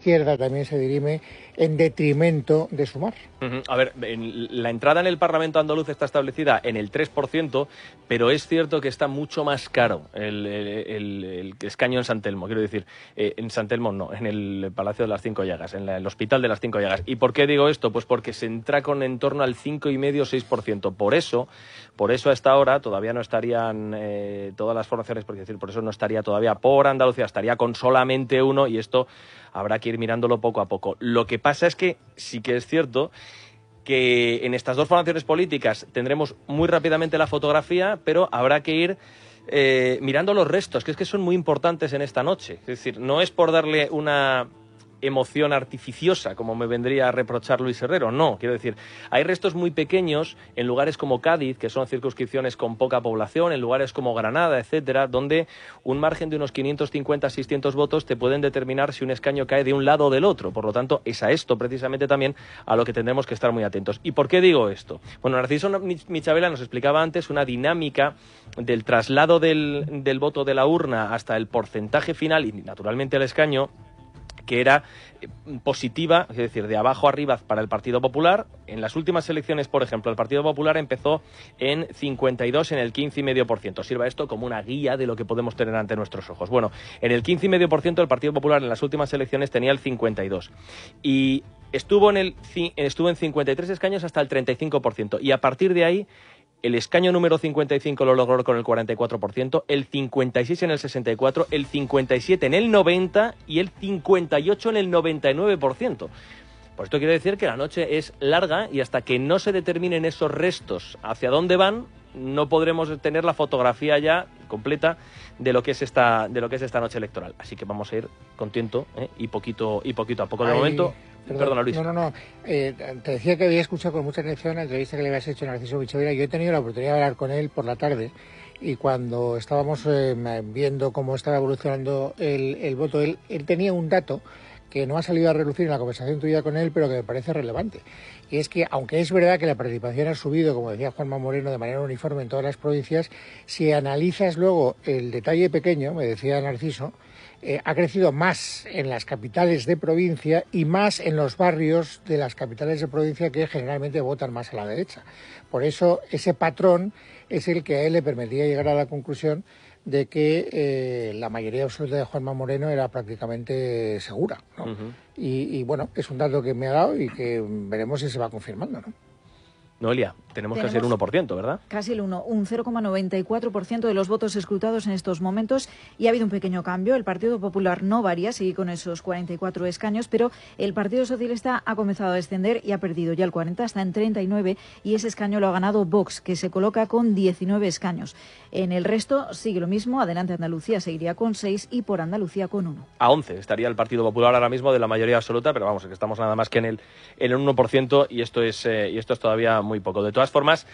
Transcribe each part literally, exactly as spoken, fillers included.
izquierda también se dirime en detrimento de Sumar. Uh-huh. A ver, en, la entrada en el Parlamento andaluz está establecida en el tres por ciento, pero es cierto que está mucho más caro el, el, el, el escaño en San Telmo, quiero decir, eh, en San Telmo no, en el Palacio de las Cinco Llagas, en la, el Hospital de las Cinco Llagas. ¿Y por qué digo esto? Pues porque se entra con en torno al cinco coma cinco a seis por ciento. Por eso, por eso a esta hora todavía no estarían eh, todas las formaciones, por decir, por eso no estaría todavía por Andalucía, estaría con solamente uno, y esto habrá que ir mirándolo poco a poco. Lo que pasa es que sí que es cierto que en estas dos formaciones políticas tendremos muy rápidamente la fotografía, pero habrá que ir eh, mirando los restos, que es que son muy importantes en esta noche. Es decir, no es por darle una emoción artificiosa, como me vendría a reprochar Luis Herrero, no, quiero decir, hay restos muy pequeños en lugares como Cádiz, que son circunscripciones con poca población, en lugares como Granada, etcétera, donde un margen de unos quinientos cincuenta a seiscientos votos te pueden determinar si un escaño cae de un lado o del otro. Por lo tanto, es a esto precisamente también a lo que tendremos que estar muy atentos. ¿Y por qué digo esto? Bueno, Narciso Michavela nos explicaba antes una dinámica del traslado del, del voto de la urna hasta el porcentaje final y, naturalmente, el escaño, que era positiva, es decir, de abajo arriba para el Partido Popular. En las últimas elecciones, por ejemplo, el Partido Popular empezó en cincuenta y dos, en el quince coma cinco por ciento. Sirva esto como una guía de lo que podemos tener ante nuestros ojos. Bueno, en el quince coma cinco por ciento el Partido Popular en las últimas elecciones tenía el cincuenta y dos. Y estuvo en, el, estuvo en cincuenta y tres escaños hasta el treinta y cinco por ciento. Y a partir de ahí, el escaño número cincuenta y cinco lo logró con el cuarenta y cuatro por ciento, el cincuenta y seis en el sesenta y cuatro por ciento, el cincuenta y siete en el noventa por ciento y el cincuenta y ocho en el noventa y nueve por ciento. Por esto quiere decir que la noche es larga y hasta que no se determinen esos restos hacia dónde van, no podremos tener la fotografía ya completa de lo que es esta, de lo que es esta noche electoral. Así que vamos a ir con tiento ¿eh? y poquito y poquito a poco. De Ay, momento, perdón, perdona Luis. No, no, no. Eh, te decía que había escuchado con mucha atención la entrevista que le habías hecho a Narciso Michavela. Yo he tenido la oportunidad de hablar con él por la tarde y cuando estábamos eh, viendo cómo estaba evolucionando el, el voto, él, él tenía un dato que no ha salido a relucir en la conversación tuya con él, pero que me parece relevante. Y es que, aunque es verdad que la participación ha subido, como decía Juanma Moreno, de manera uniforme en todas las provincias, si analizas luego el detalle pequeño, me decía Narciso, eh, ha crecido más en las capitales de provincia y más en los barrios de las capitales de provincia que generalmente votan más a la derecha. Por eso, ese patrón es el que a él le permitía llegar a la conclusión de que eh, la mayoría absoluta de Juanma Moreno era prácticamente segura, ¿no? Uh-huh. y, y bueno, es un dato que me ha dado y que veremos si se va confirmando, ¿no? Noelia, tenemos, tenemos casi el uno por ciento, ¿verdad? Casi el uno, un cero coma noventa y cuatro por ciento de los votos escrutados en estos momentos, y ha habido un pequeño cambio. El Partido Popular no varía, sigue con esos cuarenta y cuatro escaños, pero el Partido Socialista ha comenzado a descender y ha perdido ya el cuarenta, está en treinta y nueve, y ese escaño lo ha ganado Vox, que se coloca con diecinueve escaños. En el resto sigue lo mismo, Adelante Andalucía seguiría con seis y Por Andalucía con uno. A once estaría el Partido Popular ahora mismo de la mayoría absoluta, pero vamos, que estamos nada más que en el, en el uno por ciento y esto es, eh, y esto es todavía muy poco. De todas formas,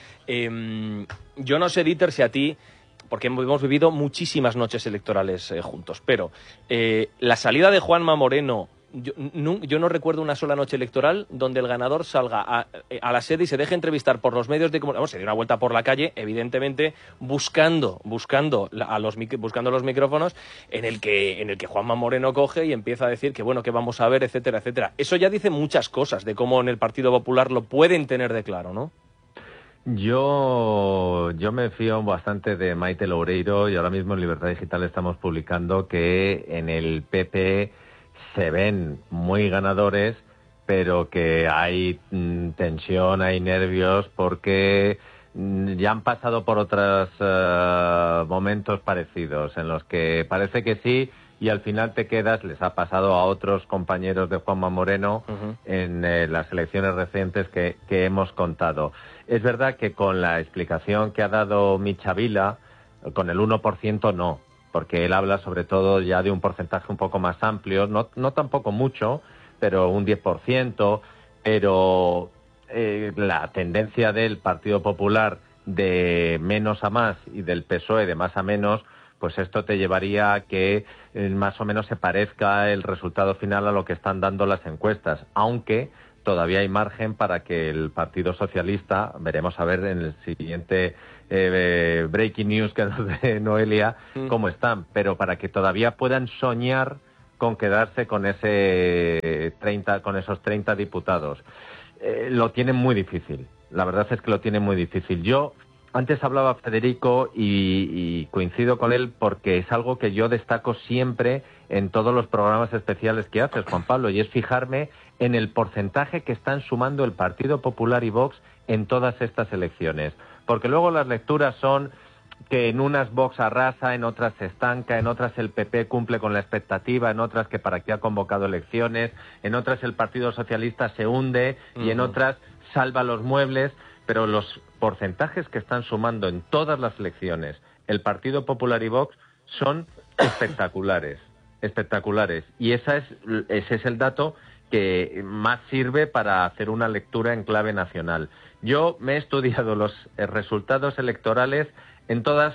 eh, yo no sé, Dieter, si a ti, porque hemos vivido muchísimas noches electorales eh, juntos, pero eh, la salida de Juanma Moreno, yo no, yo no recuerdo una sola noche electoral donde el ganador salga a, a la sede y se deje entrevistar por los medios de comunicación. Se dio una vuelta por la calle, evidentemente buscando, buscando a los buscando los micrófonos, en el que en el que Juanma Moreno coge y empieza a decir que bueno, que vamos a ver, etcétera, etcétera. Eso ya dice muchas cosas de cómo en el Partido Popular lo pueden tener de claro, ¿no? Yo, yo me fío bastante de Maite Loureiro y ahora mismo en Libertad Digital estamos publicando que en el P P se ven muy ganadores, pero que hay mm, tensión, hay nervios, porque mm, ya han pasado por otros uh, momentos parecidos en los que parece que sí y al final te quedas, les ha pasado a otros compañeros de Juanma Moreno uh-huh. en eh, las elecciones recientes que, que hemos contado. Es verdad que con la explicación que ha dado Michavila, con el uno por ciento no, porque él habla sobre todo ya de un porcentaje un poco más amplio, no, no tampoco mucho, pero un diez por ciento, pero eh, la tendencia del Partido Popular de menos a más y del P S O E de más a menos, pues esto te llevaría a que eh, más o menos se parezca el resultado final a lo que están dando las encuestas, aunque todavía hay margen para que el Partido Socialista, veremos a ver en el siguiente eh, breaking news que nos dé Noelia, mm. cómo están, pero para que todavía puedan soñar con quedarse con ese ese treinta, con esos treinta diputados. Eh, lo tienen muy difícil. La verdad es que lo tienen muy difícil. Yo, antes hablaba Federico y, y coincido con él porque es algo que yo destaco siempre en todos los programas especiales que haces, Juan Pablo, y es fijarme en el porcentaje que están sumando el Partido Popular y Vox en todas estas elecciones. Porque luego las lecturas son que en unas Vox arrasa, en otras se estanca, en otras el P P cumple con la expectativa, en otras que para qué ha convocado elecciones, en otras el Partido Socialista se hunde y uh-huh. en otras salva los muebles, pero los porcentajes que están sumando en todas las elecciones el Partido Popular y Vox son espectaculares, espectaculares. Y esa es, ese es el dato que más sirve para hacer una lectura en clave nacional. Yo me he estudiado los resultados electorales en todas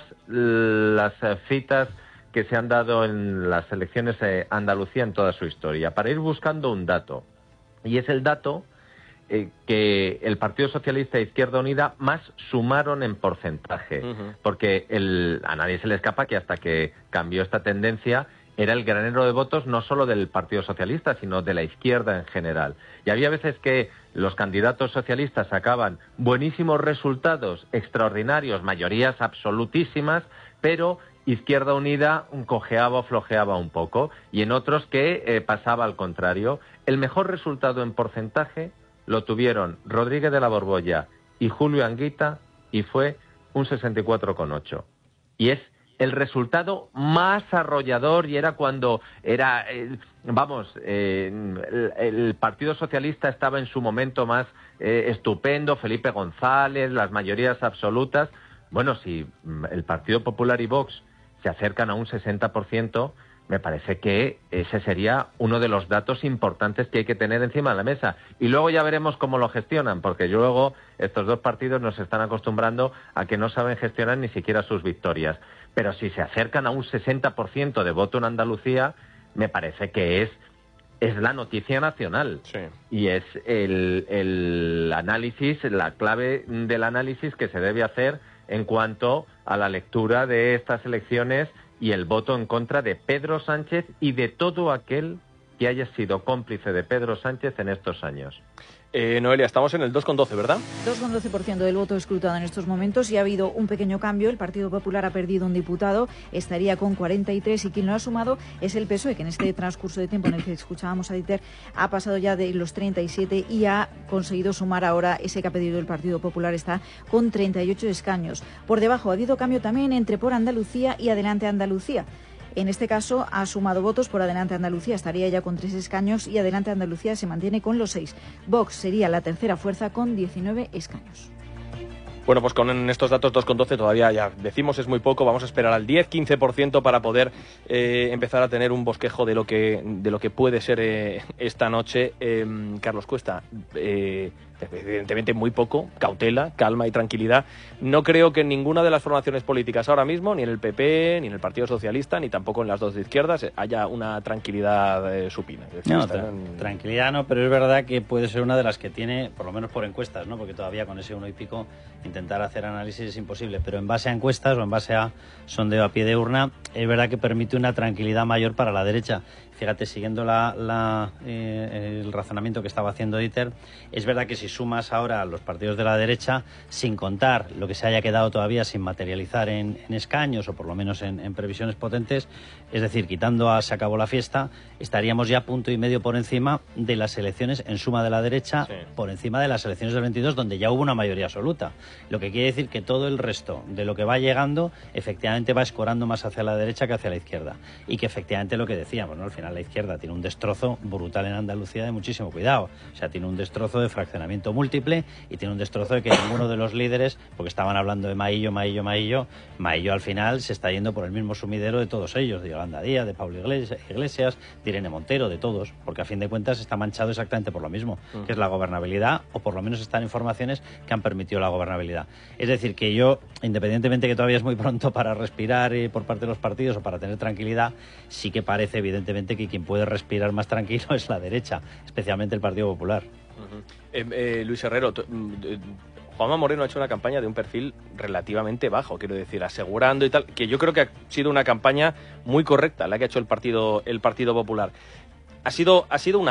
las citas que se han dado en las elecciones de Andalucía en toda su historia, para ir buscando un dato. Y es el dato eh, que el Partido Socialista e Izquierda Unida más sumaron en porcentaje. Uh-huh. Porque el, a nadie se le escapa que hasta que cambió esta tendencia era el granero de votos no solo del Partido Socialista, sino de la izquierda en general. Y había veces que los candidatos socialistas sacaban buenísimos resultados, extraordinarios, mayorías absolutísimas, pero Izquierda Unida cojeaba o flojeaba un poco, y en otros que eh, pasaba al contrario. El mejor resultado en porcentaje lo tuvieron Rodríguez de la Borbolla y Julio Anguita, y fue un sesenta y cuatro coma ocho. Y es el resultado más arrollador, y era cuando era, eh, vamos, eh, el, el Partido Socialista estaba en su momento más eh, estupendo, Felipe González, las mayorías absolutas. Bueno, si el Partido Popular y Vox se acercan a un sesenta por ciento, me parece que ese sería uno de los datos importantes que hay que tener encima de la mesa. Y luego ya veremos cómo lo gestionan, porque luego estos dos partidos nos están acostumbrando a que no saben gestionar ni siquiera sus victorias. Pero si se acercan a un sesenta por ciento de voto en Andalucía, me parece que es, es la noticia nacional. Sí. Y es el, el análisis, la clave del análisis que se debe hacer en cuanto a la lectura de estas elecciones y el voto en contra de Pedro Sánchez y de todo aquel que haya sido cómplice de Pedro Sánchez en estos años. Eh, Noelia, estamos en el dos coma doce, ¿verdad? dos coma doce por ciento del voto escrutado en estos momentos, y ha habido un pequeño cambio. El Partido Popular ha perdido un diputado, estaría con cuarenta y tres, y quien lo ha sumado es el P S O E, que en este transcurso de tiempo en el que escuchábamos a Dieter ha pasado ya de los treinta y siete y ha conseguido sumar ahora ese que ha pedido el Partido Popular, está con treinta y ocho escaños. Por debajo ha habido cambio también entre Por Andalucía y Adelante Andalucía. En este caso ha sumado votos Por Adelante Andalucía, estaría ya con tres escaños, y Adelante Andalucía se mantiene con los seis. Vox sería la tercera fuerza con diecinueve escaños. Bueno, pues con estos datos dos coma doce todavía ya decimos es muy poco. Vamos a esperar al diez quince por ciento para poder eh, empezar a tener un bosquejo de lo que de lo que puede ser eh, esta noche. Eh, Carlos Cuesta, eh, evidentemente muy poco, cautela, calma y tranquilidad. No creo que en ninguna de las formaciones políticas ahora mismo, ni en el P P, ni en el Partido Socialista, ni tampoco en las dos de izquierdas, haya una tranquilidad eh, supina. Es decir, no, tra- en... tranquilidad no, pero es verdad que puede ser una de las que tiene, por lo menos por encuestas, ¿no? Porque todavía con ese uno y pico intentar hacer análisis es imposible, pero en base a encuestas o en base a sondeo a pie de urna, es verdad que permite una tranquilidad mayor para la derecha. Fíjate, siguiendo la, la, eh, el razonamiento que estaba haciendo Dieter, es verdad que si sumas ahora a los partidos de la derecha, sin contar lo que se haya quedado todavía sin materializar en, en escaños, o por lo menos en, en previsiones potentes, es decir, quitando a Se acabó la fiesta, estaríamos ya punto y medio por encima de las elecciones en suma de la derecha, sí. por encima de las elecciones del veintidós, donde ya hubo una mayoría absoluta. Lo que quiere decir que todo el resto de lo que va llegando, efectivamente va escorando más hacia la derecha que hacia la izquierda. Y que efectivamente lo que decíamos, ¿no? Al final la izquierda tiene un destrozo brutal en Andalucía de muchísimo cuidado. O sea, tiene un destrozo de fraccionamiento múltiple y tiene un destrozo de que ninguno de los líderes, porque estaban hablando de Maillo, Maillo, Maillo, Maillo al final se está yendo por el mismo sumidero de todos ellos, de Yolanda Díaz, de Pablo Iglesias, de Irene Montero, de todos, porque a fin de cuentas está manchado exactamente por lo mismo, uh-huh. que es la gobernabilidad, o por lo menos están informaciones que han permitido la gobernabilidad. Es decir, que yo, independientemente que todavía es muy pronto para respirar eh, por parte de los partidos o para tener tranquilidad, sí que parece evidentemente que quien puede respirar más tranquilo es la derecha, especialmente el Partido Popular. Uh-huh. eh, eh, Luis Herrero, t- eh, Juanma Moreno ha hecho una campaña de un perfil relativamente bajo, quiero decir, asegurando y tal, que yo creo que ha sido una campaña muy correcta la que ha hecho el Partido, el Partido Popular. ¿Ha sido, ha sido un acierto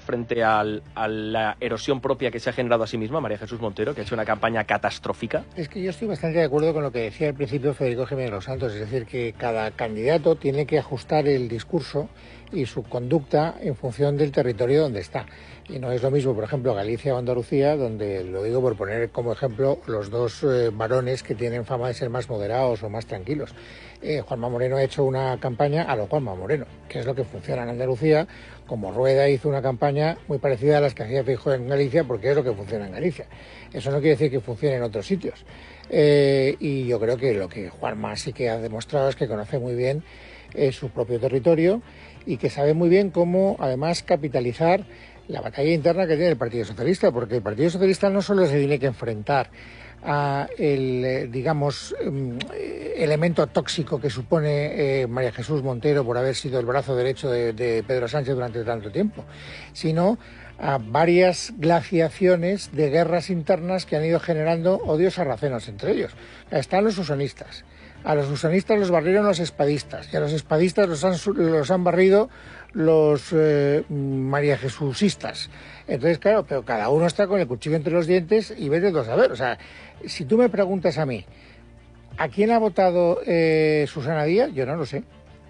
frente al, a la erosión propia que se ha generado a sí misma María Jesús Montero, que ha hecho una campaña catastrófica? Es que yo estoy bastante de acuerdo con lo que decía al principio Federico Jiménez Los Santos, es decir, que cada candidato tiene que ajustar el discurso y su conducta en función del territorio donde está. Y no es lo mismo, por ejemplo, Galicia o Andalucía, donde, lo digo por poner como ejemplo, los dos eh, varones que tienen fama de ser más moderados o más tranquilos. Eh, Juanma Moreno ha hecho una campaña a lo Juanma Moreno, que es lo que funciona en Andalucía, como Rueda hizo una campaña muy parecida a las que hacía Feijóo en Galicia, porque es lo que funciona en Galicia. Eso no quiere decir que funcione en otros sitios. Eh, y yo creo que lo que Juanma sí que ha demostrado es que conoce muy bien eh, su propio territorio y que sabe muy bien cómo, además, capitalizar la batalla interna que tiene el Partido Socialista, porque el Partido Socialista no solo se tiene que enfrentar a el, digamos, elemento tóxico que supone eh, María Jesús Montero por haber sido el brazo derecho de, de Pedro Sánchez durante tanto tiempo, sino a varias glaciaciones de guerras internas que han ido generando odios sarracenos entre ellos. Están los usonistas. A los usonistas los barrieron los espadistas y a los espadistas los han, los han barrido los eh, María Jesúsistas. Entonces, claro, pero cada uno está con el cuchillo entre los dientes y vete a saber. O sea, si tú me preguntas a mí, ¿a quién ha votado eh, Susana Díaz? Yo no lo sé.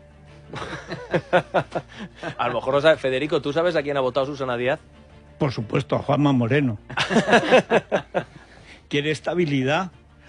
A lo mejor, o sea, Federico, ¿tú sabes a quién ha votado Susana Díaz? Por supuesto, a Juanma Moreno. Quiere estabilidad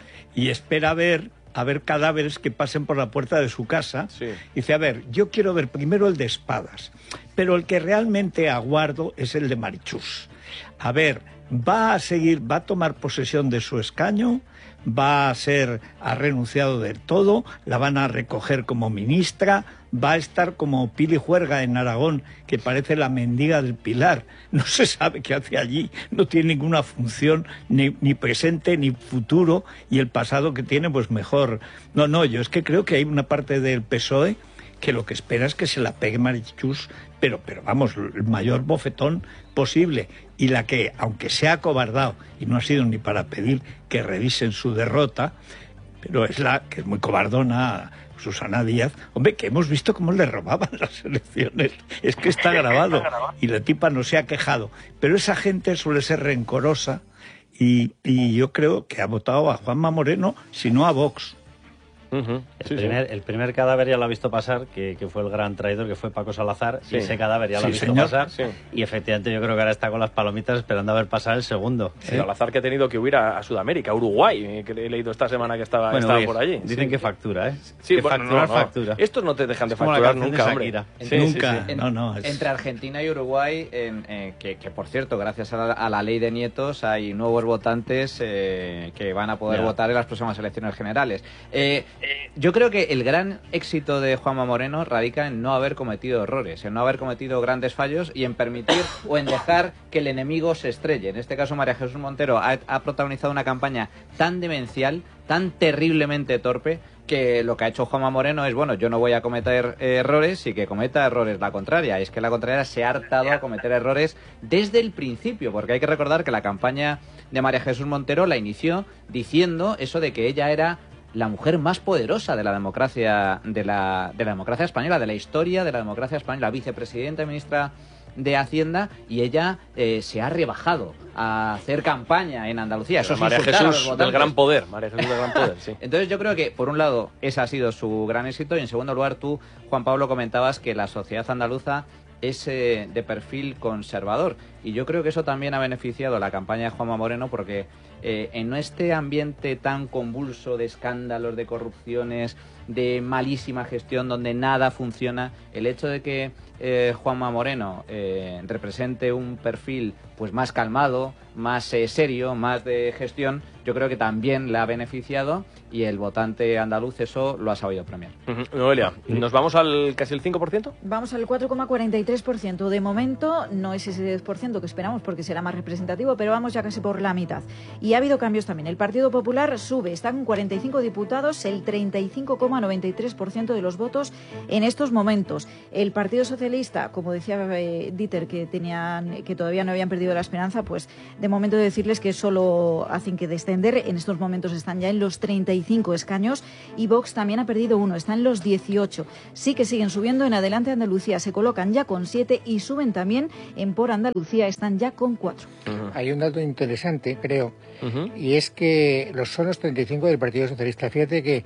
y espera ver a ver cadáveres que pasen por la puerta de su casa. Sí. Dice, a ver, yo quiero ver primero el de Espadas, pero el que realmente aguardo es el de Marichus. A ver, ¿va a seguir, va a tomar posesión de su escaño? ¿Va a ser, ha renunciado del todo? ¿La van a recoger como ministra? ¿Va a estar como Pili Juerga en Aragón, que parece la mendiga del Pilar? No se sabe qué hace allí, no tiene ninguna función, ni, ni presente ni futuro, y el pasado que tiene, pues mejor. No, no, yo es que creo que hay una parte del P S O E que lo que espera es que se la pegue Marichus, pero, pero vamos, el mayor bofetón posible. Y la que, aunque se ha acobardado, y no ha sido ni para pedir que revisen su derrota, pero es la que es muy cobardona, Susana Díaz, hombre, que hemos visto cómo le robaban las elecciones, es que está grabado, y la tipa no se ha quejado, pero esa gente suele ser rencorosa, y, y yo creo que ha votado a Juanma Moreno, si no a Vox. Uh-huh. El, Sí, primer, sí. el primer cadáver ya lo ha visto pasar, que, que fue el gran traidor, que fue Paco Salazar, Sí. y ese cadáver ya lo Sí, ha visto señor. pasar, Sí. y efectivamente yo creo que ahora está con las palomitas esperando a ver pasar el segundo. Sí, al azar que ha tenido que huir a, a Sudamérica, a Uruguay, que he leído esta semana que estaba, Bueno, estaba oye, por allí. dicen Sí. que factura, ¿eh? Sí, que bueno, facturar, no, no. factura. Estos no te dejan de Es como la facturar canción de nunca, hombre. Shakira. Sí, sí, Nunca, sí. no, no. es- Entre Argentina y Uruguay, en, eh, que, que por cierto, gracias a la, a la ley de nietos, hay nuevos votantes eh, que van a poder Ya. votar en las próximas elecciones generales. Eh, yo creo que el gran éxito de Juanma Moreno radica en no haber cometido errores, en no haber cometido grandes fallos y en permitir o en dejar que el enemigo se estrelle. En este caso, María Jesús Montero ha, ha protagonizado una campaña tan demencial, tan terriblemente torpe, que lo que ha hecho Juanma Moreno es, bueno, yo no voy a cometer eh, errores y que cometa errores la contraria. Y es que la contraria se ha hartado a cometer errores desde el principio, porque hay que recordar que la campaña de María Jesús Montero la inició diciendo eso de que ella era la mujer más poderosa de la democracia de la, de la democracia española, de la historia de la democracia española, vicepresidenta y ministra de Hacienda, y ella eh, se ha rebajado a hacer campaña en Andalucía. Eso es María insultar a los Jesús del votantes. gran poder, María Jesús del gran poder, sí. Entonces yo creo que, por un lado, ese ha sido su gran éxito, y en segundo lugar, tú, Juan Pablo, comentabas que la sociedad andaluza es eh, de perfil conservador, y yo creo que eso también ha beneficiado a la campaña de Juanma Moreno, porque eh, en este ambiente tan convulso de escándalos, de corrupciones, de malísima gestión, donde nada funciona, el hecho de que eh, Juanma Moreno eh, represente un perfil pues más calmado, más eh, serio, más de gestión, yo creo que también le ha beneficiado, y el votante andaluz eso lo ha sabido premiar. Ujú. Noelia, ¿nos vamos al casi el cinco por ciento? Vamos al cuatro coma cuarenta y tres por ciento. De momento no es ese diez por ciento que esperamos porque será más representativo, pero vamos ya casi por la mitad. Y Y ha habido cambios también. El Partido Popular sube, está con cuarenta y cinco diputados, el treinta y cinco coma noventa y tres por ciento de los votos en estos momentos. El Partido Socialista, como decía eh, Dieter, que tenían, que todavía no habían perdido la esperanza, pues de momento de decirles que solo hacen que descender. En estos momentos están ya en los treinta y cinco escaños y Vox también ha perdido uno, está en los dieciocho. Sí que siguen subiendo. En Adelante Andalucía se colocan ya con siete y suben también en Por Andalucía, están ya con cuatro. Uh-huh. Hay un dato interesante, creo, uh-huh. y es que los son los treinta y cinco del Partido Socialista. Fíjate que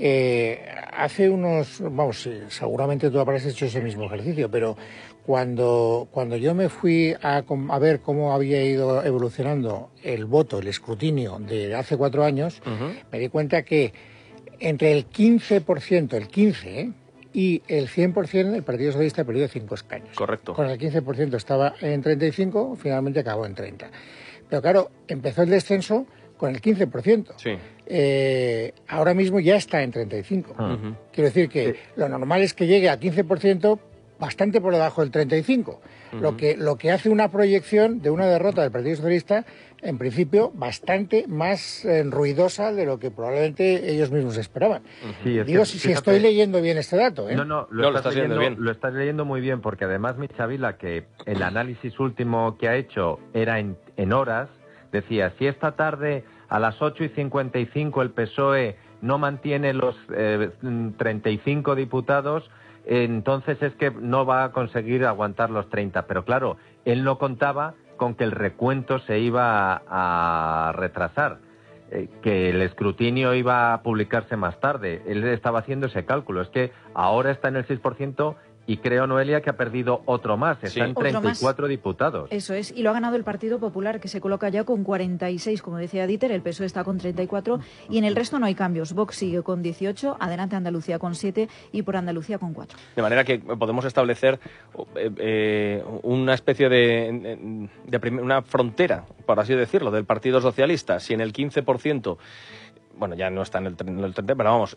eh, hace unos, vamos, seguramente tú habrás hecho ese mismo ejercicio, pero cuando, cuando yo me fui a, a ver cómo había ido evolucionando el voto, el escrutinio de hace cuatro años, uh-huh. me di cuenta que entre el quince por ciento, el quince, ¿eh? y el cien por ciento el Partido Socialista ha perdido cinco escaños. Correcto. Con el quince por ciento estaba en treinta y cinco, finalmente acabó en treinta. Pero claro, empezó el descenso con el quince por ciento. Sí. Eh, ahora mismo ya está en treinta y cinco. Uh-huh. Quiero decir que sí. lo normal es que llegue a quince por ciento bastante por debajo del treinta y cinco. Uh-huh. Lo que, lo que hace una proyección de una derrota del Partido Socialista, en principio, bastante más eh, ruidosa de lo que probablemente ellos mismos esperaban. Sí, es Digo, que, si, fíjate, si estoy leyendo bien este dato. ¿eh? No, no, lo, no, estás, lo estás leyendo, leyendo bien. Lo estás leyendo muy bien, porque además Michavila, que el análisis último que ha hecho era en, en horas, decía, si esta tarde a las ocho y cincuenta y cinco el P S O E no mantiene los eh, treinta y cinco diputados, entonces es que no va a conseguir aguantar los treinta. Pero claro, él no contaba con que el recuento se iba a, a retrasar, eh, que el escrutinio iba a publicarse más tarde. Él estaba haciendo ese cálculo. Es que ahora está en el seis por ciento y creo, Noelia, que ha perdido otro más. Está sí. en treinta y cuatro diputados. Eso es. Y lo ha ganado el Partido Popular, que se coloca ya con cuarenta y seis, como decía Dieter. El P S O E está con treinta y cuatro. Y en el resto no hay cambios. Vox sigue con dieciocho, Adelante Andalucía con siete y Por Andalucía con cuatro. De manera que podemos establecer eh, eh, una especie de, de prim- una frontera, por así decirlo, del Partido Socialista. Si en el quince por ciento... Bueno, ya no está en el treinta, pero vamos,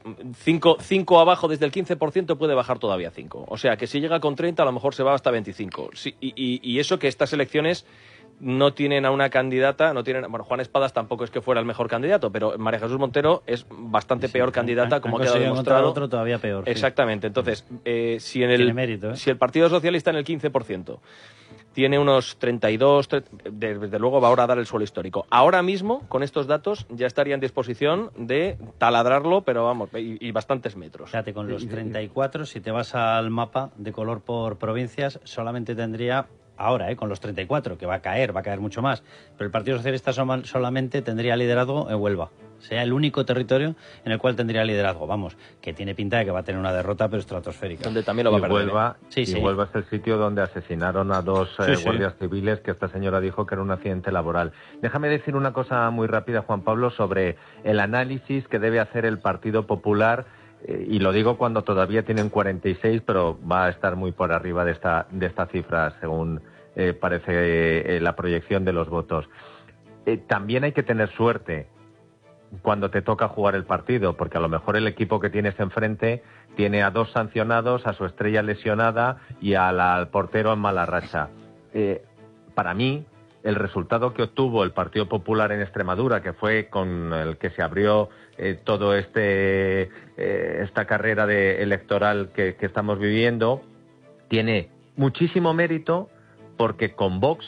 cinco abajo desde el quince por ciento puede bajar todavía cinco. O sea, que si llega con treinta a lo mejor se va hasta veinticinco. Sí, y, y, y eso que estas elecciones no tienen a una candidata, no tienen, bueno, Juan Espadas tampoco es que fuera el mejor candidato, pero María Jesús Montero es bastante sí, peor candidata, han, como han ha quedado demostrado. Otro todavía peor. Exactamente. Sí. Entonces, eh, si en el Tiene mérito, ¿eh? si el Partido Socialista en el quince por ciento tiene unos treinta y dos, desde luego va ahora a dar el suelo histórico. Ahora mismo, con estos datos, ya estaría en disposición de taladrarlo, pero vamos, y, y bastantes metros. Fíjate, con los treinta y cuatro, si te vas al mapa de color por provincias, solamente tendría, ahora, ¿eh? con los treinta y cuatro, que va a caer, va a caer mucho más, pero el Partido Socialista solamente tendría liderazgo en Huelva. Sea el único territorio en el cual tendría liderazgo. Vamos, que tiene pinta de que va a tener una derrota, pero estratosférica. Donde también lo va y a perder. Huelva, sí, y sí. Huelva es el sitio donde asesinaron a dos sí, eh, sí. guardias civiles, que esta señora dijo que era un accidente laboral. Déjame decir una cosa muy rápida, Juan Pablo, sobre el análisis que debe hacer el Partido Popular, eh, y lo digo cuando todavía tienen cuarenta y seis, pero va a estar muy por arriba de esta, de esta cifra, según eh, parece eh, la proyección de los votos. Eh, también hay que tener suerte cuando te toca jugar el partido, porque a lo mejor el equipo que tienes enfrente tiene a dos sancionados, a su estrella lesionada y al, al portero en mala racha. Eh, para mí, el resultado que obtuvo el Partido Popular en Extremadura, que fue con el que se abrió eh, todo este eh, esta carrera de electoral que, que estamos viviendo, tiene muchísimo mérito, porque con Vox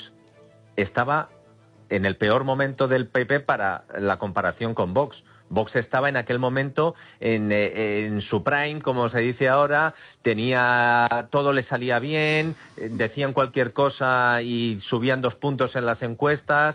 estaba en el peor momento del P P para la comparación con Vox. Vox estaba en aquel momento en, en su prime, como se dice ahora, tenía, todo le salía bien, decían cualquier cosa y subían dos puntos en las encuestas.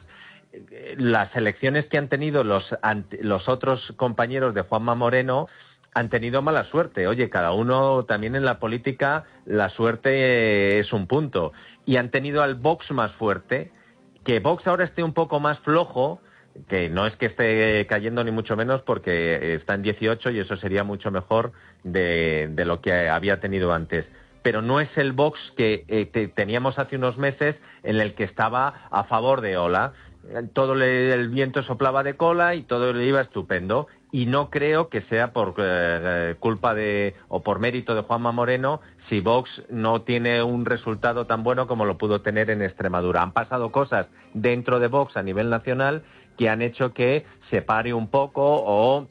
Las elecciones que han tenido los, los otros compañeros de Juanma Moreno han tenido mala suerte. Oye, cada uno también en la política, la suerte es un punto. Y han tenido al Vox más fuerte. Que Vox ahora esté un poco más flojo, que no es que esté cayendo ni mucho menos, porque está en dieciocho y eso sería mucho mejor de, de lo que había tenido antes. Pero no es el Vox que eh, te, teníamos hace unos meses, en el que estaba a favor de Ola. Todo le, el viento soplaba de cola y todo le iba estupendo. Y no creo que sea por eh, culpa de o por mérito de Juanma Moreno si Vox no tiene un resultado tan bueno como lo pudo tener en Extremadura. Han pasado cosas dentro de Vox a nivel nacional que han hecho que se pare un poco o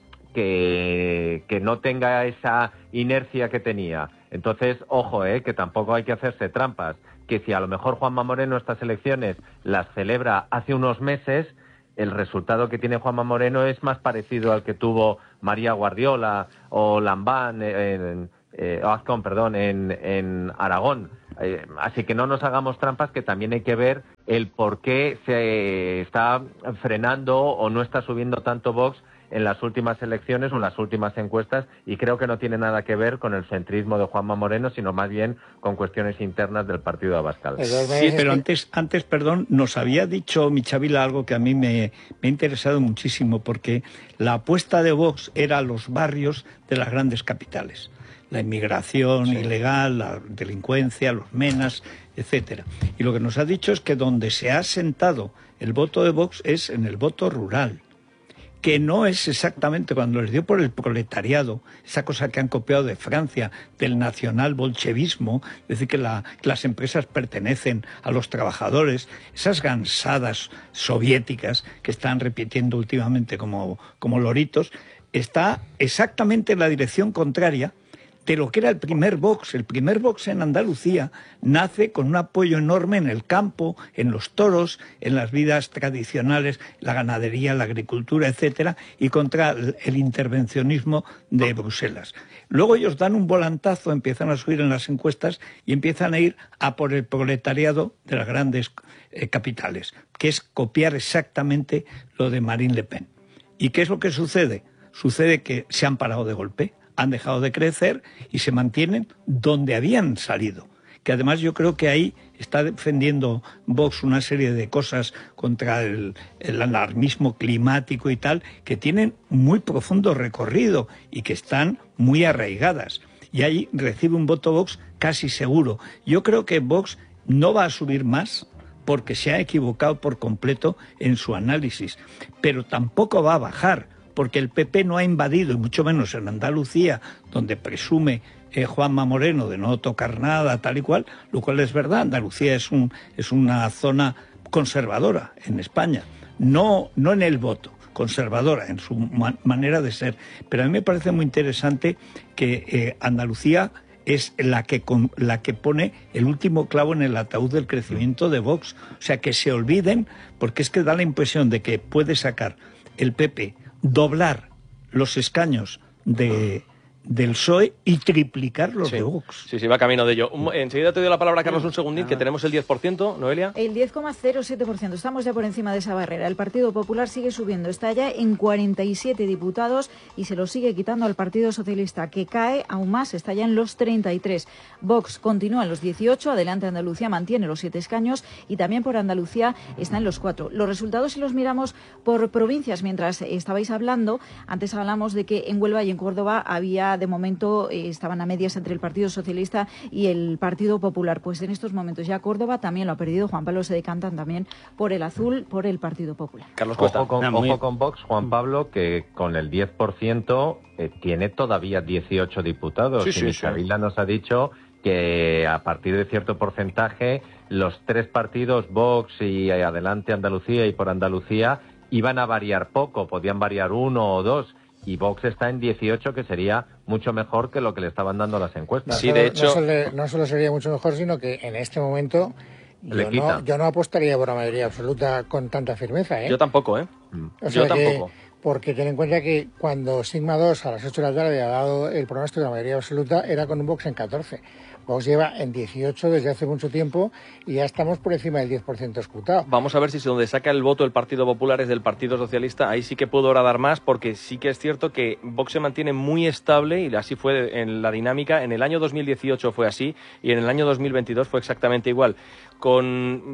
que, que no tenga esa inercia que tenía. Entonces, ojo, eh, que tampoco hay que hacerse trampas, que si a lo mejor Juanma Moreno estas elecciones las celebra hace unos meses, el resultado que tiene Juanma Moreno es más parecido al que tuvo María Guardiola o Lambán, en, eh, o Azcón, perdón, en, en Aragón. Eh, así que no nos hagamos trampas, que también hay que ver el por qué se está frenando o no está subiendo tanto Vox en las últimas elecciones o en las últimas encuestas, y creo que no tiene nada que ver con el centrismo de Juanma Moreno, sino más bien con cuestiones internas del partido de Abascal. Sí, pero antes, antes, perdón, nos había dicho Michavila algo que a mí me, me ha interesado muchísimo, porque la apuesta de Vox era los barrios de las grandes capitales. La inmigración sí. ilegal, la delincuencia, los menas, etcétera. Y lo que nos ha dicho es que donde se ha sentado el voto de Vox es en el voto rural, que no es exactamente cuando les dio por el proletariado, esa cosa que han copiado de Francia, del nacional bolchevismo, es decir, que, la, que las empresas pertenecen a los trabajadores, esas gansadas soviéticas que están repitiendo últimamente como, como loritos, está exactamente en la dirección contraria de lo que era el primer Vox. El primer Vox en Andalucía nace con un apoyo enorme en el campo, en los toros, en las vidas tradicionales, la ganadería, la agricultura, etcétera, y contra el intervencionismo de Bruselas. Luego ellos dan un volantazo, empiezan a subir en las encuestas y empiezan a ir a por el proletariado de las grandes eh, capitales, que es copiar exactamente lo de Marine Le Pen. ¿Y qué es lo que sucede? Sucede que se han parado de golpe, han dejado de crecer y se mantienen donde habían salido. Que además yo creo que ahí está defendiendo Vox una serie de cosas contra el, el alarmismo climático y tal, que tienen muy profundo recorrido y que están muy arraigadas. Y ahí recibe un voto Vox casi seguro. Yo creo que Vox no va a subir más porque se ha equivocado por completo en su análisis, pero tampoco va a bajar, porque el P P no ha invadido, y mucho menos en Andalucía, donde presume eh, Juanma Moreno de no tocar nada, tal y cual, lo cual es verdad. Andalucía es, un, es una zona conservadora en España, no, no en el voto, conservadora en su man, manera de ser. Pero a mí me parece muy interesante que eh, Andalucía es la que, con, la que pone el último clavo en el ataúd del crecimiento de Vox. O sea, que se olviden, porque es que da la impresión de que puede sacar el P P, doblar los escaños de, del P S O E y triplicar los sí. de Vox. Sí, sí, va camino de ello. Enseguida te doy la palabra, Carlos, un segundín, que tenemos el diez por ciento, Noelia. El diez coma cero siete por ciento. Estamos ya por encima de esa barrera. El Partido Popular sigue subiendo. Está ya en cuarenta y siete diputados y se lo sigue quitando al Partido Socialista, que cae aún más. Está ya en los treinta y tres. Vox continúa en los dieciocho. Adelante Andalucía mantiene los siete escaños y también por Andalucía está en los cuatro. Los resultados, si los miramos por provincias, mientras estabais hablando, antes hablamos de que en Huelva y en Córdoba había, de momento, eh, estaban a medias entre el Partido Socialista y el Partido Popular. Pues en estos momentos ya Córdoba también lo ha perdido. Juan Pablo, se decantan también por el azul, por el Partido Popular. Carlos Costa. Ojo con, ah, ojo con Vox, Juan Pablo, que con el diez por ciento eh, tiene todavía dieciocho diputados. Sí, y sí, Michavila sí. nos ha dicho que a partir de cierto porcentaje los tres partidos, Vox y Adelante Andalucía y por Andalucía, iban a variar poco, podían variar uno o dos. Y Vox está en dieciocho, que sería mucho mejor que lo que le estaban dando las encuestas. Sí, de hecho... No solo, no solo sería mucho mejor, sino que en este momento yo no, yo no apostaría por la mayoría absoluta con tanta firmeza, ¿eh? Yo tampoco, ¿eh? O sea yo tampoco. Que, porque ten en cuenta que cuando Sigma dos a las ocho de la tarde ha dado el pronóstico de la mayoría absoluta, era con un Vox en catorce. Vox lleva en dieciocho desde hace mucho tiempo y ya estamos por encima del diez por ciento escrutado. Vamos a ver si donde saca el voto el Partido Popular es del Partido Socialista. Ahí sí que puedo ahora dar más, porque sí que es cierto que Vox se mantiene muy estable y así fue en la dinámica. En el año dos mil dieciocho fue así y en el año dos mil veintidós fue exactamente igual. Con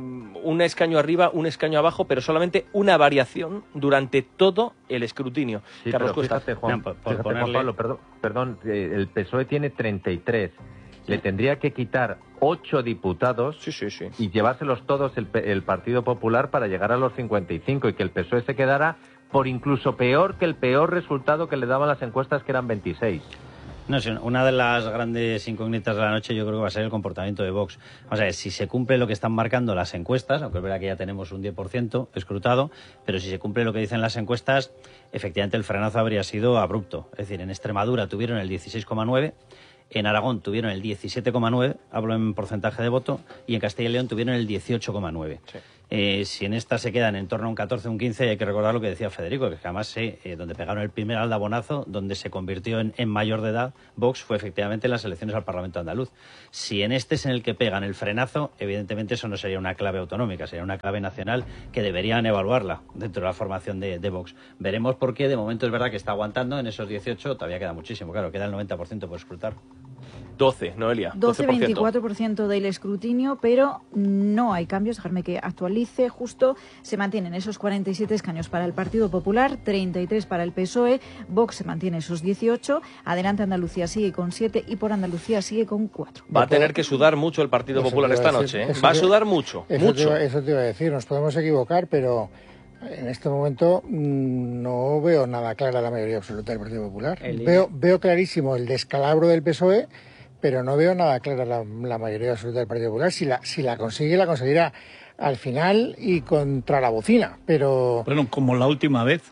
un escaño arriba, un escaño abajo, pero solamente una variación durante todo el escrutinio. Sí, Carlos pero Costa. fíjate, Juan, No, por, por fíjate, ponerle... Juan Pablo, perdón, perdón, el P S O E tiene treinta y tres. Le tendría que quitar ocho diputados sí, sí, sí. y llevárselos todos el, el Partido Popular para llegar a los cincuenta y cinco y que el P S O E se quedara por incluso peor que el peor resultado que le daban las encuestas, que eran veintiséis. No, sí, una de las grandes incógnitas de la noche yo creo que va a ser el comportamiento de Vox. O sea, si se cumple lo que están marcando las encuestas, aunque es verdad que ya tenemos un diez por ciento escrutado, pero si se cumple lo que dicen las encuestas, efectivamente el frenazo habría sido abrupto. Es decir, en Extremadura tuvieron el dieciséis coma nueve, en Aragón tuvieron el diecisiete coma nueve, hablo en porcentaje de voto, y en Castilla y León tuvieron el dieciocho coma nueve. Sí. Eh, si en esta se quedan en torno a un catorce o un quince, hay que recordar lo que decía Federico, que además eh, eh, donde pegaron el primer aldabonazo, donde se convirtió en, en mayor de edad Vox, fue efectivamente en las elecciones al Parlamento andaluz. Si en este es en el que pegan el frenazo, evidentemente eso no sería una clave autonómica, sería una clave nacional que deberían evaluarla dentro de la formación de, de Vox. Veremos por qué, de momento es verdad que está aguantando en esos dieciocho, todavía queda muchísimo, claro, queda el noventa por ciento por escrutar. doce, Noelia. doce, veinticuatro por ciento del escrutinio, pero no hay cambios. Dejarme que actualice. Justo se mantienen esos cuarenta y siete escaños para el Partido Popular, treinta y tres para el P S O E, Vox se mantiene esos dieciocho, Adelante Andalucía sigue con siete y por Andalucía sigue con cuatro. Va a tener que sudar mucho el Partido Popular esta noche, ¿eh? Va a sudar mucho, eso mucho. Te iba, eso te iba a decir, nos podemos equivocar, pero en este momento mmm, no veo nada clara la mayoría absoluta del Partido Popular. Veo, veo clarísimo el descalabro del P S O E, pero no veo nada clara la, la mayoría absoluta del Partido Popular. Si la, si la consigue, la conseguirá al final y contra la bocina, pero... Bueno, como la última vez.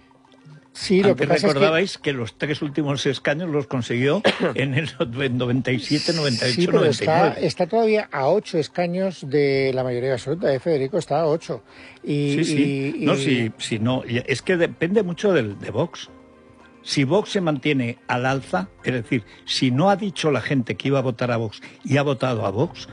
Sí, lo que pasa recordabais es que... que los tres últimos escaños los consiguió en el noventa y siete, noventa y ocho, sí, pero noventa y nueve. Está, está todavía a ocho escaños de la mayoría absoluta, ¿eh, Federico? Está a ocho. Y, sí, sí. Y, no, y... sí, sí, no. Es que depende mucho del, de Vox. Si Vox se mantiene al alza, es decir, si no ha dicho la gente que iba a votar a Vox y ha votado a Vox,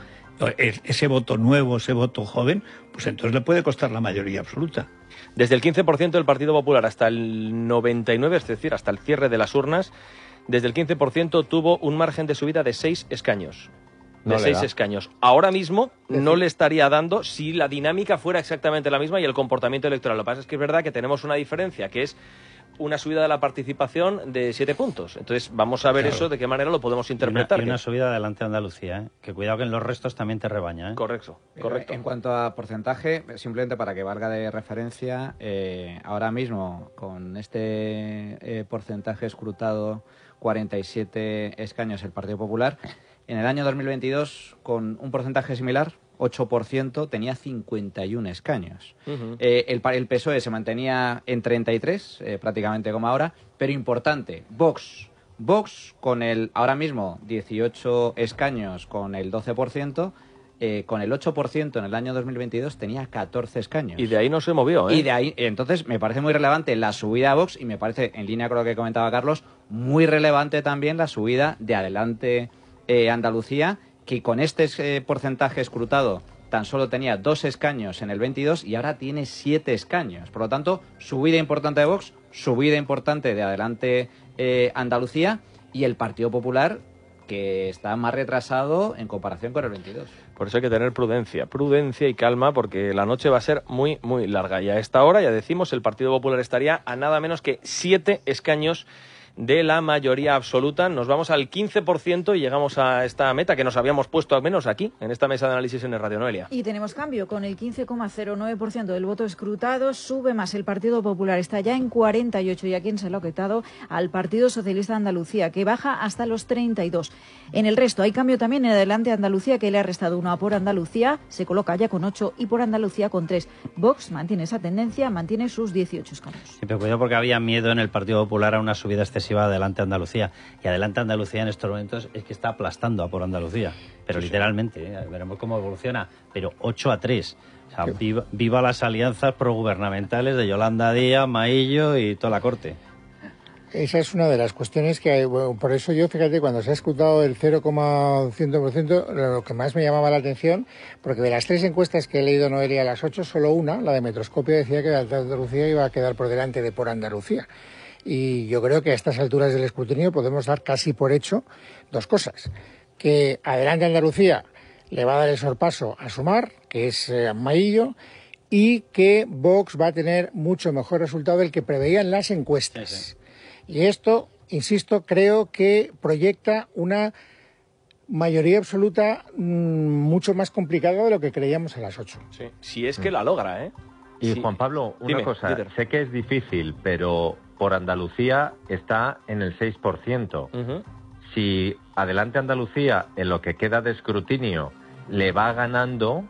ese voto nuevo, ese voto joven, pues entonces le puede costar la mayoría absoluta. Desde el quince por ciento del Partido Popular hasta el noventa y nueve por ciento, es decir, hasta el cierre de las urnas, desde el quince por ciento tuvo un margen de subida de seis escaños. De no seis escaños. Ahora mismo no le estaría dando si la dinámica fuera exactamente la misma y el comportamiento electoral. Lo que pasa es que es verdad que tenemos una diferencia, que es una subida de la participación de siete puntos. Entonces, vamos a ver claro. eso, de qué manera lo podemos interpretar. Y una, y una subida adelante Andalucía, ¿eh? Que cuidado que en los restos también te rebaña, ¿eh? Correcto, correcto. En cuanto a porcentaje, simplemente para que valga de referencia, eh, ahora mismo, con este eh, porcentaje escrutado, cuarenta y siete escaños el Partido Popular, en el año dos mil veintidós, con un porcentaje similar, ocho por ciento, tenía cincuenta y uno escaños. Uh-huh. eh, el, el P S O E se mantenía en treinta y tres, eh, prácticamente como ahora, pero importante, Vox. Vox, con el ahora mismo dieciocho escaños, con el doce por ciento, eh, con el ocho por ciento en el año dos mil veintidós tenía catorce escaños. Y de ahí no se movió, ¿eh? Y de ahí, entonces, me parece muy relevante la subida de Vox y me parece, en línea con lo que comentaba Carlos, muy relevante también la subida de Adelante eh, Andalucía, que con este eh, porcentaje escrutado tan solo tenía dos escaños en el veintidós y ahora tiene siete escaños. Por lo tanto, subida importante de Vox, subida importante de Adelante eh, Andalucía y el Partido Popular, que está más retrasado en comparación con el veintidós. Por eso hay que tener prudencia, prudencia y calma, porque la noche va a ser muy, muy larga. Y a esta hora, ya decimos, el Partido Popular estaría a nada menos que siete escaños de la mayoría absoluta. Nos vamos al quince por ciento y llegamos a esta meta que nos habíamos puesto al menos aquí, en esta mesa de análisis en el Radio Noelia. Y tenemos cambio, con el quince coma cero nueve por ciento del voto escrutado, sube más el Partido Popular, está ya en cuarenta y ocho, y a quien se lo ha quitado al Partido Socialista de Andalucía, que baja hasta los treinta y dos. En el resto hay cambio también en Adelante Andalucía, que le ha restado uno a Por Andalucía, se coloca ya con ocho, y Por Andalucía con tres. Vox mantiene esa tendencia, mantiene sus dieciocho escaños. Sí, pero cuidado porque había miedo en el Partido Popular a una subida excesiva de Adelante Andalucía, y Adelante Andalucía en estos momentos es que está aplastando a Por Andalucía, pero sí, literalmente, ¿eh? Veremos cómo evoluciona, pero ocho a tres. O sea, viva, viva las alianzas progubernamentales de Yolanda Díaz, Maillo y toda la corte. Esa es una de las cuestiones que hay. Bueno, por eso yo, fíjate, cuando se ha escrutado el cero coma cien por ciento, lo que más me llamaba la atención, porque de las tres encuestas que he leído Noelia a las ocho, solo una, la de Metroscopio, decía que Adelante Andalucía iba a quedar por delante de Por Andalucía. Y yo creo que a estas alturas del escrutinio podemos dar casi por hecho dos cosas. Que Adelante Andalucía le va a dar el sorpaso a Sumar, que es eh, Maillo, y que Vox va a tener mucho mejor resultado del que preveían las encuestas. Sí, sí. Y esto, insisto, creo que proyecta una mayoría absoluta mmm, mucho más complicada de lo que creíamos a las ocho. Sí, si es que la logra, ¿eh? Y sí. Juan Pablo, una Dime, cosa, Peter. Sé que es difícil, pero Por Andalucía está en el seis por ciento. Uh-huh. si Adelante Andalucía, en lo que queda de escrutinio, le va ganando,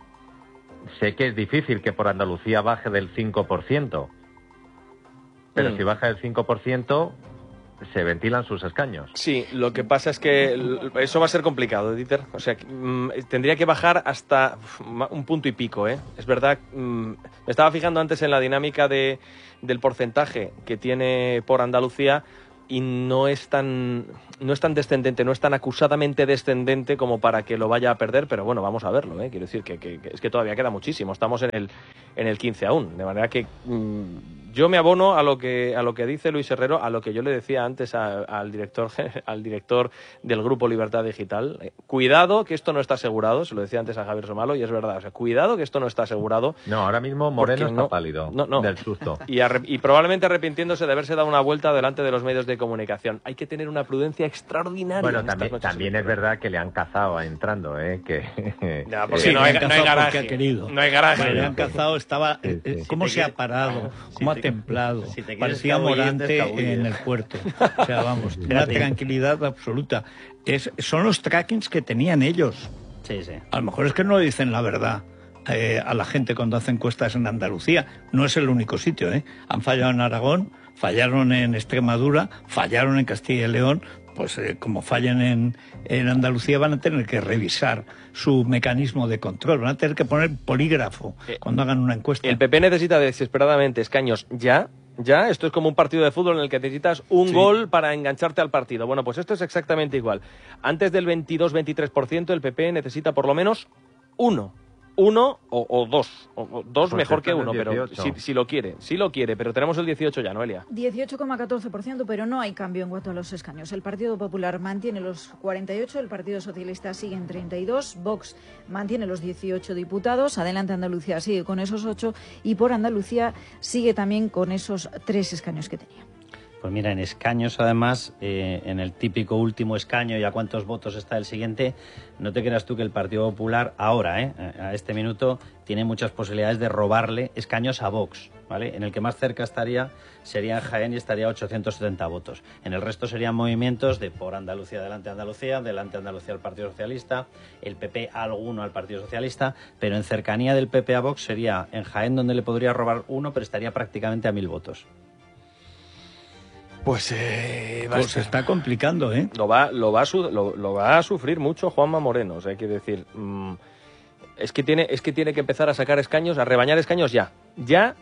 sé que es difícil que por Andalucía baje del cinco por ciento, pero mm. si baja del cinco por ciento, se ventilan sus escaños. Sí, lo que pasa es que eso va a ser complicado, Dieter. O sea, mmm, tendría que bajar hasta un punto y pico, ¿eh? Es verdad, mmm, me estaba fijando antes en la dinámica de, del porcentaje que tiene por Andalucía y no es tan no es tan descendente, no es tan acusadamente descendente como para que lo vaya a perder, pero bueno, vamos a verlo, ¿eh? Quiero decir que, que, que es que todavía queda muchísimo, estamos en el en el quince aún, de manera que mmm, yo me abono a lo que a lo que dice Luis Herrero, a lo que yo le decía antes a, al director al director del Grupo Libertad Digital. Eh, cuidado que esto no está asegurado, se lo decía antes a Javier Somalo y es verdad, o sea, cuidado que esto no está asegurado. No, ahora mismo Moreno está no, pálido no, no. del susto. Y, arre, y probablemente arrepintiéndose de haberse dado una vuelta delante de los medios de comunicación. Hay que tener una prudencia extraordinaria. Bueno, también, también es verdad que le han cazado entrando, ¿eh? Que, ya, porque sí, no, hay, no hay garaje. Ha querido. No hay garaje. Bueno, le han cazado, estaba... Sí, sí. ¿Cómo si se ha parado? ¿Cómo si ha templado? Si parecía Morante en el puerto. O sea, vamos, una tranquilidad absoluta. Es, son los trackings que tenían ellos. Sí, sí. A lo mejor es que no dicen la verdad eh, a la gente cuando hacen encuestas en Andalucía. No es el único sitio, ¿eh? Han fallado en Aragón, fallaron en Extremadura, fallaron en Castilla y León. Pues eh, como fallan en, en Andalucía van a tener que revisar su mecanismo de control, van a tener que poner polígrafo eh, cuando hagan una encuesta. El P P necesita desesperadamente escaños ya, ya, esto es como un partido de fútbol en el que necesitas un sí. gol para engancharte al partido. Bueno, pues esto es exactamente igual. Antes del veintidós veintitrés por ciento el P P necesita por lo menos uno. Uno o, o dos, o, o dos pues mejor que uno, pero si, si lo quiere, si lo quiere, pero tenemos el dieciocho ya, Noelia. dieciocho coma catorce por ciento, pero no hay cambio en cuanto a los escaños. El Partido Popular mantiene los cuarenta y ocho, el Partido Socialista sigue en treinta y dos, Vox mantiene los dieciocho diputados, Adelante Andalucía sigue con esos ocho y por Andalucía sigue también con esos tres escaños que tenía. Pues mira, en escaños, además, eh, en el típico último escaño y a cuántos votos está el siguiente, no te creas tú que el Partido Popular ahora, eh, a este minuto, tiene muchas posibilidades de robarle escaños a Vox, ¿vale? En el que más cerca estaría sería en Jaén y estaría a ochocientos setenta votos. En el resto serían movimientos de por Andalucía, Adelante Andalucía, Adelante Andalucía al Partido Socialista, el P P alguno al Partido Socialista, pero en cercanía del P P a Vox sería en Jaén donde le podría robar uno, pero estaría prácticamente a mil votos. Pues, eh, pues se está complicando, ¿eh? Lo va, lo va, a su, lo, lo va a sufrir mucho Juanma Moreno. O sea, hay que decir, mmm, es que tiene, es que tiene que empezar a sacar escaños, a rebañar escaños ya, ya,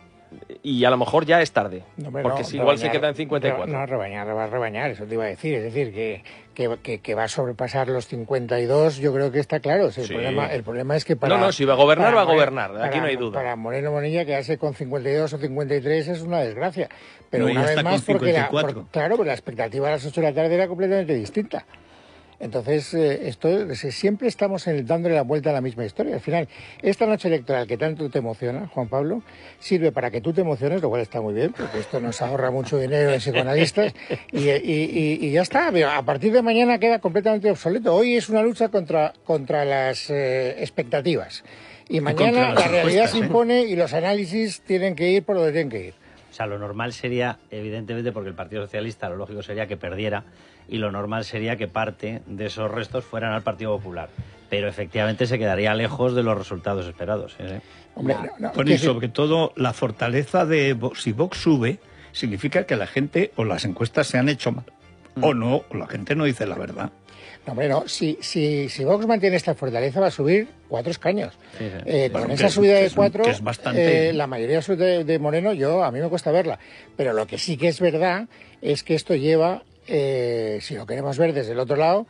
y a lo mejor ya es tarde, no, porque no, si igual se queda en cincuenta y cuatro. No, rebañar, va a rebañar, eso te iba a decir, es decir, que, que, que, que va a sobrepasar los cincuenta y dos, yo creo que está claro. O sea, el, sí. problema, el problema es que para... No, no, si va a gobernar, va a gobernar, aquí para, no hay duda. Para Moreno Bonilla quedarse con cincuenta y dos o cincuenta y tres es una desgracia, pero no, una vez más porque la, por, claro, pues la expectativa a las ocho de la tarde era completamente distinta. Entonces, eh, esto siempre estamos en el, dándole la vuelta a la misma historia. Al final, esta noche electoral que tanto te emociona, Juan Pablo, sirve para que tú te emociones, lo cual está muy bien, porque esto nos ahorra mucho dinero en psicoanalistas, y, y, y, y ya está. A partir de mañana queda completamente obsoleto. Hoy es una lucha contra, contra las eh, expectativas. Y mañana la realidad se impone y los análisis tienen que ir por donde tienen que ir. O sea, lo normal sería, evidentemente, porque el Partido Socialista, lo lógico sería que perdiera, y lo normal sería que parte de esos restos fueran al Partido Popular. Pero efectivamente se quedaría lejos de los resultados esperados. ¿eh? Hombre, no, no, bueno, y sobre todo la fortaleza de Vox, si Vox sube, significa que la gente o las encuestas se han hecho mal, mm. o no, o la gente no dice la verdad. No, hombre, no. Si, si, si Vox mantiene esta fortaleza va a subir cuatro escaños. Sí, sí. Eh, bueno, con esa subida de cuatro, es bastante... eh, la mayoría de, de Moreno, yo a mí me cuesta verla. Pero lo que sí que es verdad es que esto lleva, eh, si lo queremos ver desde el otro lado,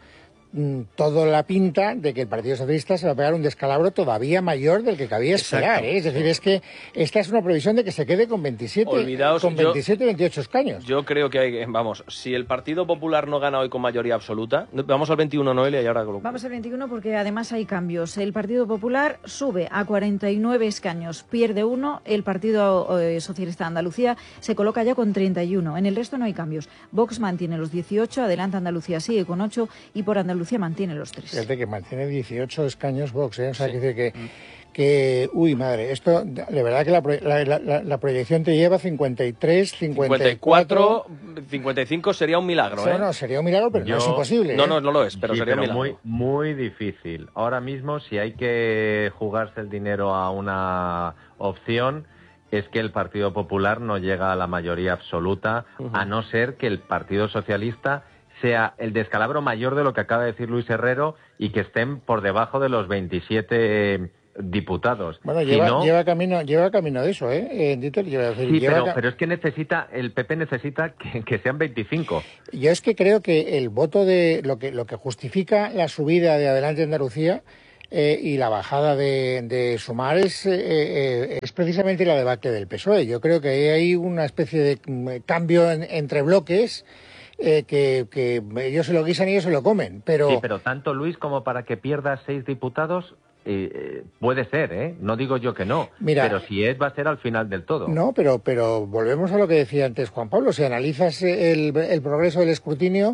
toda la pinta de que el Partido Socialista se va a pegar un descalabro todavía mayor del que cabía esperar, ¿eh? Es decir, es que esta es una previsión de que se quede con veintisiete, Olvidaos, con veintisiete, yo, veintiocho escaños. Yo creo que hay, vamos, si el Partido Popular no gana hoy con mayoría absoluta, vamos al veintiuno, Noelia, y ahora... Vamos al veintiuno porque además hay cambios. El Partido Popular sube a cuarenta y nueve escaños, pierde uno, el Partido eh, Socialista de Andalucía se coloca ya con treinta y uno, en el resto no hay cambios. Vox mantiene los dieciocho, Adelante Andalucía sigue con ocho y por Andalucía Andalucía mantiene los tres. Fíjate que mantiene dieciocho escaños Vox, ¿eh? O sea, sí. que dice que... que, uy, madre, esto, de verdad que la, la, la, la proyección te lleva cincuenta y tres, cincuenta y cuatro... cincuenta y cinco sería un milagro, ¿eh? No, no, sería un milagro, pero Yo, no es imposible. No, ¿eh? no, no lo es, pero sí, sería pero un milagro. muy, muy difícil. Ahora mismo, si hay que jugarse el dinero a una opción, es que el Partido Popular no llega a la mayoría absoluta, uh-huh. a no ser que el Partido Socialista sea el descalabro mayor de lo que acaba de decir Luis Herrero y que estén por debajo de los veintisiete diputados. Bueno, lleva, si no, lleva camino lleva camino de eso, ¿eh? eh Dieter, lleva, sí, lleva pero, ca... pero es que necesita, el P P necesita que, que sean veinticinco. Yo es que creo que el voto de lo que lo que justifica la subida de Adelante Andalucía eh, y la bajada de, de Sumar es, eh, eh, es precisamente la debacle del P S O E. Yo creo que hay una especie de cambio en, entre bloques. Eh, que, que ellos se lo guisan y ellos se lo comen, pero... Sí, pero tanto Luis como para que pierda seis diputados, eh, eh, puede ser, ¿eh? No digo yo que no, Mira, pero si es, va a ser al final del todo. No, pero, pero volvemos a lo que decía antes Juan Pablo, si analizas el, el progreso del escrutinio,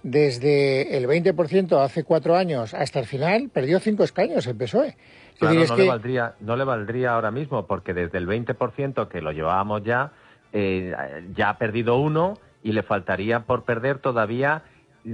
desde el veinte por ciento hace cuatro años hasta el final, perdió cinco escaños el P S O E. Claro, decir, no, es le que... valdría, no le valdría ahora mismo, porque desde el veinte por ciento que lo llevábamos ya, eh, ya ha perdido uno, y le faltaría por perder todavía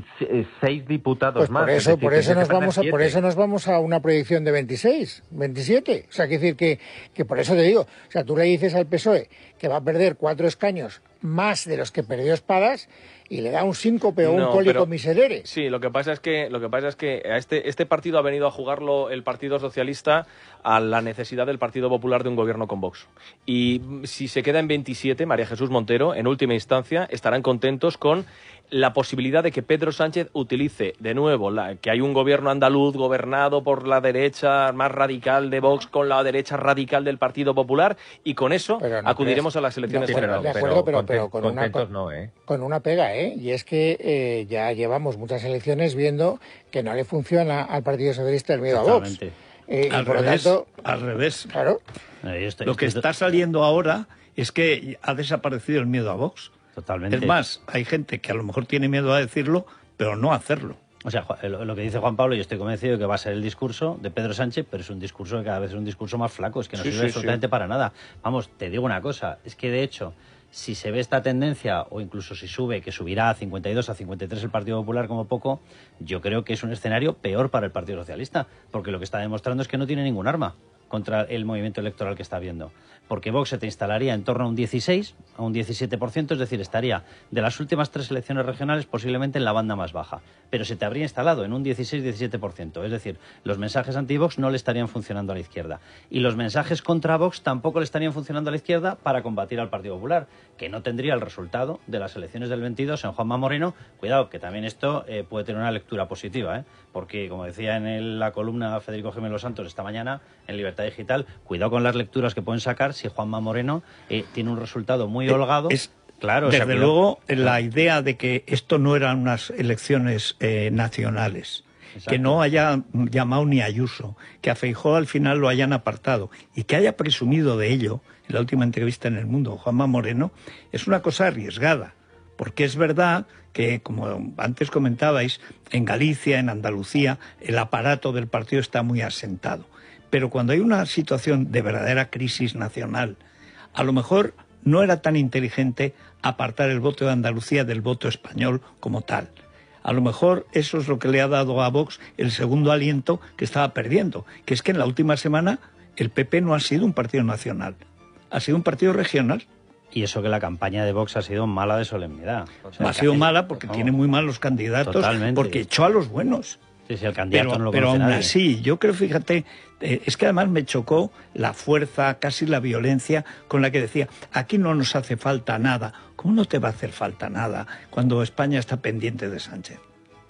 seis diputados pues más. Por eso, decir, por eso nos vamos a, siete. por eso nos vamos a una proyección de veintiséis, veintisiete. O sea, que decir que, que por eso te digo, o sea, tú le dices al P S O E que va a perder cuatro escaños más de los que perdió Espadas y le da un síncope o no, un cólico miserere. Sí, lo que pasa es que lo que pasa es que a este este partido ha venido a jugarlo el Partido Socialista a la necesidad del Partido Popular de un gobierno con Vox. Y si se queda en veintisiete, María Jesús Montero, en última instancia, estarán contentos con la posibilidad de que Pedro Sánchez utilice de nuevo la, que hay un gobierno andaluz gobernado por la derecha más radical de Vox con la derecha radical del Partido Popular, y con eso no acudiremos crees. a las elecciones no, generales. De acuerdo, pero, pero con, una, no, ¿eh? con una pega, ¿eh? Y es que eh, ya llevamos muchas elecciones viendo que no le funciona al Partido Socialista el miedo a Vox. Eh, al, y por revés, lo tanto, al revés. Claro. Estoy, lo que estoy... está saliendo ahora es que ha desaparecido el miedo a Vox. Totalmente. Es más, hay gente que a lo mejor tiene miedo a decirlo, pero no a hacerlo. O sea, lo que dice Juan Pablo, yo estoy convencido de que va a ser el discurso de Pedro Sánchez, pero es un discurso que cada vez es un discurso más flaco, es que no sí, sirve sí, absolutamente sí. para nada. Vamos, te digo una cosa, es que de hecho, si se ve esta tendencia, o incluso si sube, que subirá a cincuenta y dos, a cincuenta y tres el Partido Popular como poco, yo creo que es un escenario peor para el Partido Socialista, porque lo que está demostrando es que no tiene ningún arma contra el movimiento electoral que está habiendo. Porque Vox se te instalaría en torno a un dieciséis, a un diecisiete por ciento, es decir, estaría de las últimas tres elecciones regionales posiblemente en la banda más baja. Pero se te habría instalado en un dieciséis diecisiete por ciento. Es decir, los mensajes anti-Vox no le estarían funcionando a la izquierda. Y los mensajes contra Vox tampoco le estarían funcionando a la izquierda para combatir al Partido Popular, que no tendría el resultado de las elecciones del veintidós en Juanma Moreno. Cuidado, que también esto eh, puede tener una lectura positiva, ¿eh? Porque, como decía en el, la columna Federico Gemelo Santos esta mañana, en Libertad Digital, cuidado con las lecturas que pueden sacar si Juanma Moreno eh, tiene un resultado muy holgado. Es, claro, desde o sea, luego, claro. La idea de que esto no eran unas elecciones eh, nacionales, exacto, que no haya llamado ni a Ayuso, que a Feijóo al final lo hayan apartado y que haya presumido de ello en la última entrevista en El Mundo Juanma Moreno, es una cosa arriesgada. Porque es verdad que, como antes comentabais, en Galicia, en Andalucía, el aparato del partido está muy asentado. Pero cuando hay una situación de verdadera crisis nacional, a lo mejor no era tan inteligente apartar el voto de Andalucía del voto español como tal. A lo mejor eso es lo que le ha dado a Vox el segundo aliento que estaba perdiendo, que es que en la última semana el P P no ha sido un partido nacional, ha sido un partido regional. Y eso que la campaña de Vox ha sido mala de solemnidad. O sea, ha sido mala porque no, tiene muy malos candidatos, totalmente, porque echó a los buenos. Sí, sí, el candidato pero, no lo pero aún nadie. así, yo creo, fíjate, eh, es que además me chocó la fuerza, casi la violencia con la que decía, aquí no nos hace falta nada. ¿Cómo no te va a hacer falta nada cuando España está pendiente de Sánchez?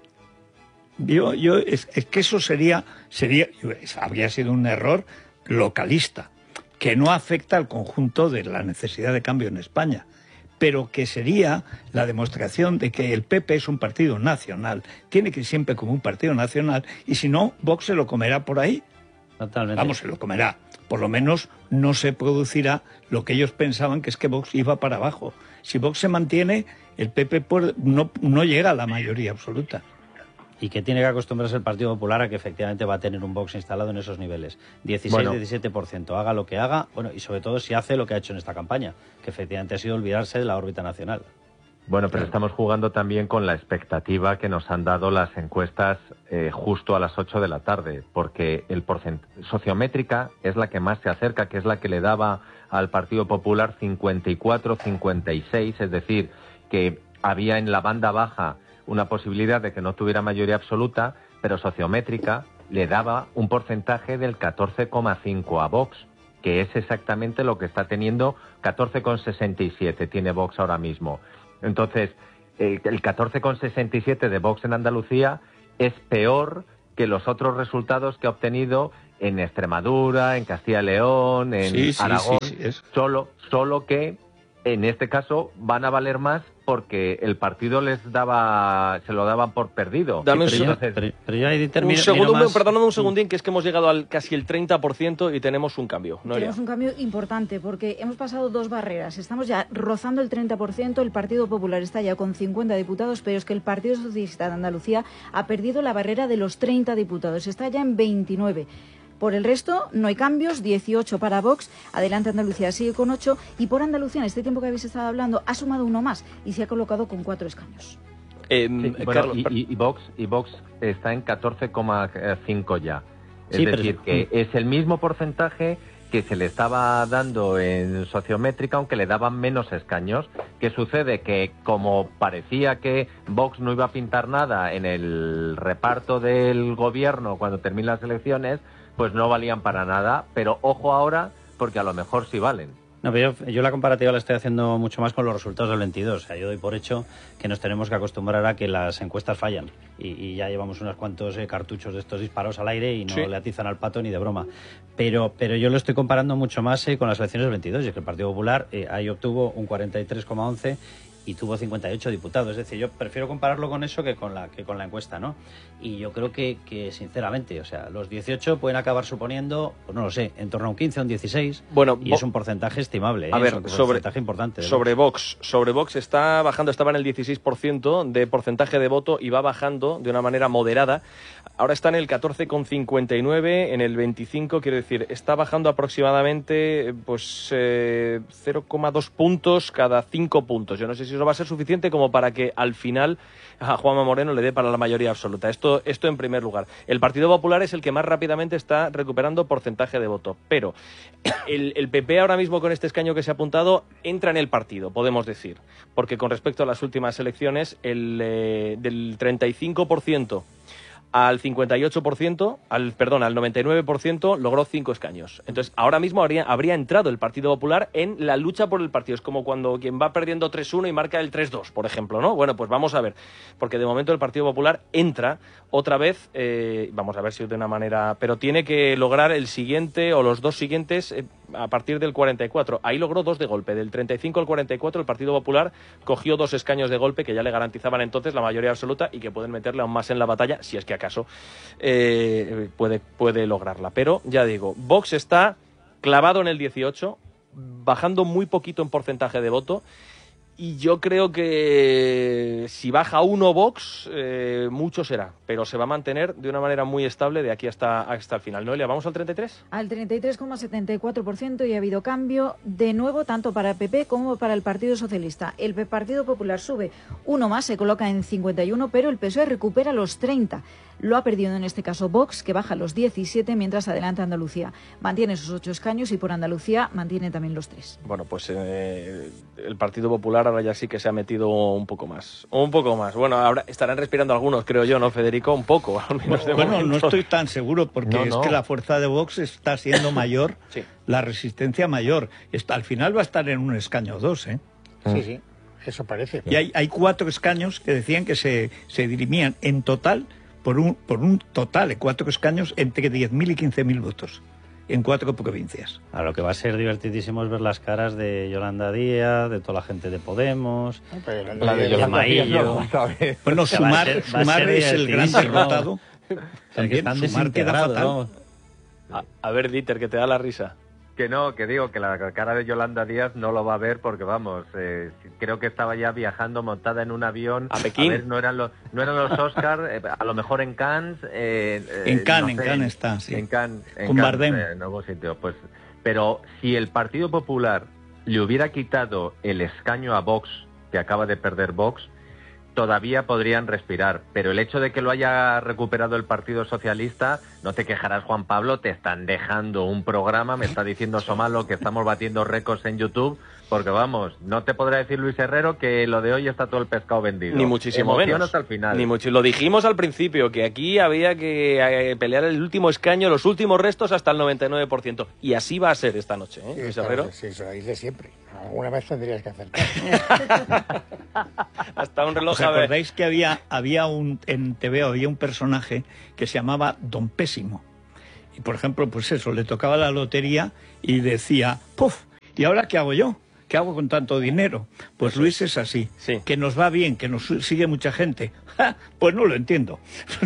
Yo, yo es, es que eso sería, sería, habría sido un error localista, que no afecta al conjunto de la necesidad de cambio en España, pero que sería la demostración de que el P P es un partido nacional, tiene que ir siempre como un partido nacional, y si no, Vox se lo comerá por ahí. Totalmente. Vamos, se lo comerá. Por lo menos no se producirá lo que ellos pensaban, que es que Vox iba para abajo. Si Vox se mantiene, el P P puede, no, no llega a la mayoría absoluta. y que tiene que acostumbrarse el Partido Popular a que efectivamente va a tener un Vox instalado en esos niveles. dieciséis, bueno. diecisiete por ciento, haga lo que haga, bueno, y sobre todo si hace lo que ha hecho en esta campaña, que efectivamente ha sido olvidarse de la órbita nacional. Bueno, pero estamos jugando también con la expectativa que nos han dado las encuestas eh, justo a las ocho de la tarde, porque el porcentaje sociométrica es la que más se acerca, que es la que le daba al Partido Popular cincuenta y cuatro, cincuenta y seis, es decir, que había en la banda baja una posibilidad de que no tuviera mayoría absoluta, pero sociométrica le daba un porcentaje del catorce coma cinco a Vox, que es exactamente lo que está teniendo, catorce coma sesenta y siete tiene Vox ahora mismo. Entonces, el, el catorce coma sesenta y siete de Vox en Andalucía es peor que los otros resultados que ha obtenido en Extremadura, en Castilla y León, en sí, sí, Aragón, sí, sí, es... solo, solo que en este caso van a valer más porque el partido les daba, se lo daban por perdido. Dame un, pero, yo, Entonces, pero, pero yo ahí un termino, segundo, más... perdóname un segundín, que es que hemos llegado al casi el treinta por ciento y tenemos un cambio. No tenemos ya. un cambio importante porque hemos pasado dos barreras. Estamos ya rozando el treinta por ciento, el Partido Popular está ya con cincuenta diputados, pero es que el Partido Socialista de Andalucía ha perdido la barrera de los treinta diputados, está ya en veintinueve. Por el resto, no hay cambios, dieciocho para Vox, Adelante Andalucía sigue con ocho, y por Andalucía, en este tiempo que habéis estado hablando, ha sumado uno más y se ha colocado con cuatro escaños. Eh, sí, bueno, Carlos, y, y, y, Vox, y Vox está en catorce coma cinco ya. Es sí, decir, pero... que es el mismo porcentaje que se le estaba dando en sociométrica, aunque le daban menos escaños. ¿Qué sucede? Que como parecía que Vox no iba a pintar nada en el reparto del gobierno cuando terminen las elecciones, pues no valían para nada, pero ojo ahora, porque a lo mejor sí valen. No, pero yo, yo la comparativa la estoy haciendo mucho más con los resultados del veintidós. O sea, yo doy por hecho que nos tenemos que acostumbrar a que las encuestas fallan. Y, y ya llevamos unos cuantos eh, cartuchos de estos disparos al aire y no sí. le atizan al pato ni de broma. Pero, pero yo lo estoy comparando mucho más eh, con las elecciones del veintidós. Y es que el Partido Popular eh, ahí obtuvo un cuarenta y tres coma once y tuvo cincuenta y ocho diputados. Es decir, yo prefiero compararlo con eso que con la que con la encuesta, ¿no? Y yo creo que, que sinceramente, o sea, los dieciocho pueden acabar suponiendo, pues no lo sé, en torno a un quince o un dieciséis, bueno, y es un porcentaje estimable, ¿eh? A ver, es un sobre, porcentaje importante. Sobre Vox. Vox, sobre Vox está bajando, estaba en el dieciséis por ciento de porcentaje de voto y va bajando de una manera moderada. Ahora está en el catorce coma cincuenta y nueve, en el veinticinco, quiero decir, está bajando aproximadamente pues eh, cero coma dos puntos cada cinco puntos. Yo no sé si eso va a ser suficiente como para que al final a Juanma Moreno le dé para la mayoría absoluta. Esto, esto en primer lugar. El Partido Popular es el que más rápidamente está recuperando porcentaje de voto, pero el, el P P ahora mismo con este escaño que se ha apuntado entra en el partido, podemos decir, porque con respecto a las últimas elecciones, el eh, del treinta y cinco por ciento al cincuenta y ocho por ciento, al perdón, al noventa y nueve por ciento logró cinco escaños. Entonces, ahora mismo habría, habría entrado el Partido Popular en la lucha por el partido. Es como cuando quien va perdiendo tres uno y marca el tres dos, por ejemplo, ¿no? Bueno, pues vamos a ver, porque de momento el Partido Popular entra otra vez, eh, vamos a ver si de una manera, pero tiene que lograr el siguiente o los dos siguientes eh, a partir del cuarenta y cuatro. Ahí logró dos de golpe, del treinta y cinco al cuarenta y cuatro el Partido Popular cogió dos escaños de golpe que ya le garantizaban entonces la mayoría absoluta y que pueden meterle aún más en la batalla, si es que acaso eh, puede, puede lograrla. Pero ya digo, Vox está clavado en el dieciocho, bajando muy poquito en porcentaje de voto. Y yo creo que si baja uno Vox, eh, mucho será, pero se va a mantener de una manera muy estable de aquí hasta, hasta el final. Noelia, ¿vamos al treinta y tres? Al treinta y tres coma setenta y cuatro por ciento y ha habido cambio de nuevo tanto para el P P como para el Partido Socialista. El Partido Popular sube uno más, se coloca en cincuenta y uno, pero el P S O E recupera los treinta. Lo ha perdido en este caso Vox, que baja los diecisiete, mientras Adelante Andalucía mantiene sus ocho escaños y por Andalucía mantiene también los tres. Bueno, pues eh, el Partido Popular ahora ya sí que se ha metido un poco más. Un poco más. Bueno, ahora estarán respirando algunos, creo yo, ¿no, Federico? Un poco, al menos de Bueno, momento. no estoy tan seguro porque no, es no. que la fuerza de Vox está siendo mayor, sí. La resistencia mayor. Está, al final va a estar en un escaño o dos, ¿eh? Sí, sí, eso parece. Y hay, hay cuatro escaños que decían que se, se dirimían en total por un, por un total de cuatro escaños entre diez mil y quince mil votos en cuatro provincias. A lo que va a ser divertidísimo es ver las caras de Yolanda Díaz, de toda la gente de Podemos, No, pero La de de Yolanda Díaz Maillo. no vamos a ver. Bueno, Va a Sumar, ser- va a Sumar ser es el gran divertidísimo. derrotado. O sea, que También están Sumar queda desintegrados, fatal. vamos. A, a ver, Dieter, que te da la risa. Que no, que digo que la cara de Yolanda Díaz no lo va a ver porque, vamos, eh, creo que estaba ya viajando montada en un avión. A Pekín. A ver, no eran los, no eran los Oscars, eh, a lo mejor en Cannes. Eh, eh, en Cannes, no sé, en Cannes está, sí. En Cannes, en Con Cannes, Bardem. eh, en algún sitio. Pues, pero si el Partido Popular le hubiera quitado el escaño a Vox, que acaba de perder Vox, todavía podrían respirar, pero el hecho de que lo haya recuperado el Partido Socialista, no te quejarás, Juan Pablo, te están dejando un programa, me está diciendo Somalo que estamos batiendo récords en YouTube, porque vamos, no te podrá decir Luis Herrero que lo de hoy está todo el pescado vendido. Ni muchísimo Emoción menos. hasta el final. Ni mucho. Lo dijimos al principio, que aquí había que eh, pelear el último escaño, los últimos restos hasta el noventa y nueve por ciento. Y así va a ser esta noche, ¿eh, Sí, Luis claro, Herrero? sí, eso lo dice siempre. Alguna vez tendrías que hacer. Hasta un reloj ¿Os a ver. acordáis que había, había un, en T V había un personaje que se llamaba Don Pésimo? Y, por ejemplo, pues eso, le tocaba la lotería y decía, ¡puf! ¿Y ahora qué hago yo? ¿Qué hago con tanto dinero? Pues Luis es así, Sí. que nos va bien, que nos sigue mucha gente. ¡Ja! Pues no lo entiendo.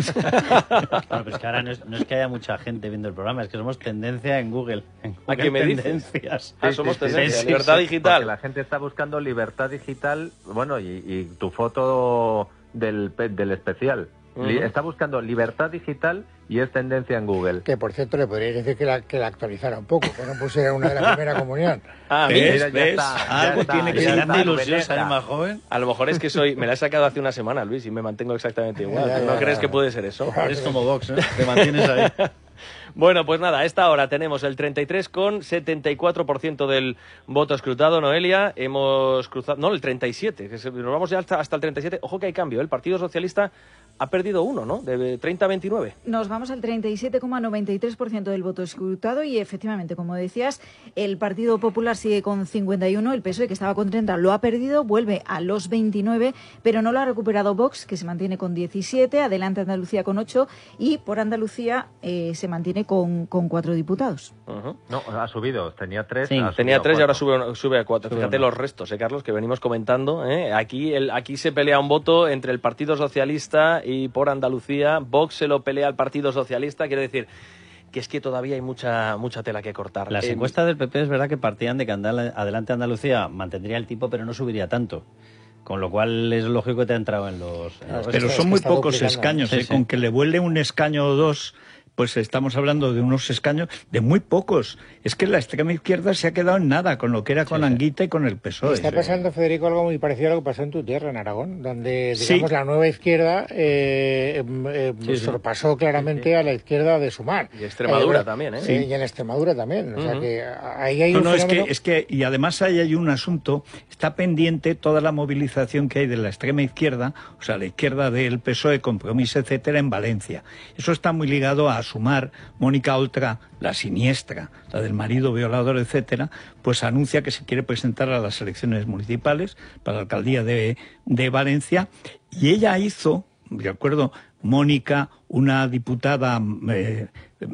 Claro, pero es que ahora no es, no es que haya mucha gente viendo el programa, es que somos tendencia en Google. En ¿A qué Google me dices? Tendencias. Ah, Sí, somos sí, sí, tendencia, sí, libertad sí, digital. Porque la gente está buscando libertad digital, bueno, y, y tu foto del, pe- del especial. Li- Ujú. Está buscando libertad digital y es tendencia en Google. Que, por cierto, le podríais decir que la, que la actualizara un poco, que no pusiera una de la primera comunión. Ah, ¿Ves? mira, Mira, ya ¿Ves? está, ya Algo está, tiene que ¿Te ya ser. está, hace ilusión Rubén salir Extra. más joven? a lo mejor es que soy, me la he sacado hace una semana, Luis, y me mantengo exactamente igual. Ya, ya, ¿No ya, crees ya. que puede ser eso? Eres como Vox, ¿no? Te mantienes ahí. Bueno, pues nada, a esta hora tenemos el treinta y tres coma setenta y cuatro por ciento del voto escrutado, Noelia. Hemos cruzado, no, el treinta y siete, que se- nos vamos ya hasta, hasta el treinta y siete. Ojo que hay cambio, ¿eh? El Partido Socialista ha perdido uno, ¿no? De treinta a veintinueve. Nos vamos al treinta y siete coma noventa y tres por ciento del voto escrutado y efectivamente, como decías, el Partido Popular sigue con cincuenta y uno, el P S O E, que estaba con treinta, lo ha perdido, vuelve a los veintinueve, pero no lo ha recuperado Vox, que se mantiene con diecisiete, Adelante Andalucía con ocho y por Andalucía eh, se mantiene con, con cuatro diputados. Ujú. No, ha subido, tenía tres. Sí, ha subido Tenía a tres y ahora cuatro. sube, sube a cuatro. Sube Fíjate uno. los restos, ¿eh, Carlos? Que venimos comentando. ¿eh? Aquí, el, aquí se pelea un voto entre el Partido Socialista y por Andalucía. Vox se lo pelea al Partido Socialista. Quiero decir que es que todavía hay mucha mucha tela que cortar. Las Eh, encuestas del P P es verdad que partían de que Andal- Adelante Andalucía mantendría el tipo, pero no subiría tanto. Con lo cual es lógico que te ha entrado en los... en los Pero es son que muy está pocos duplicando. escaños, Sí, ¿eh? sí. Con que le vuele un escaño o dos, pues estamos hablando de unos escaños de muy pocos. Es que la extrema izquierda se ha quedado en nada con lo que era con sí. Anguita y con el P S O E. Está pasando, Federico, algo muy parecido a lo que pasó en tu tierra, en Aragón, donde, Sí. digamos, la nueva izquierda eh, em, eh, Sí, sí. sorpasó claramente a la izquierda de Sumar. Y Extremadura Eh, también, ¿eh? Sí, y en Extremadura también. O sea Ujú. que ahí hay No, un no, es que, fenómeno... es que, y además ahí hay un asunto, está pendiente toda la movilización que hay de la extrema izquierda, o sea, la izquierda del P S O E, Compromís, etcétera, en Valencia. Eso está muy ligado a Sumar. Mónica Oltra, la siniestra, la del marido violador, etcétera, pues anuncia que se quiere presentar a las elecciones municipales para la alcaldía de, de Valencia, y ella hizo, de acuerdo, Mónica, una diputada eh,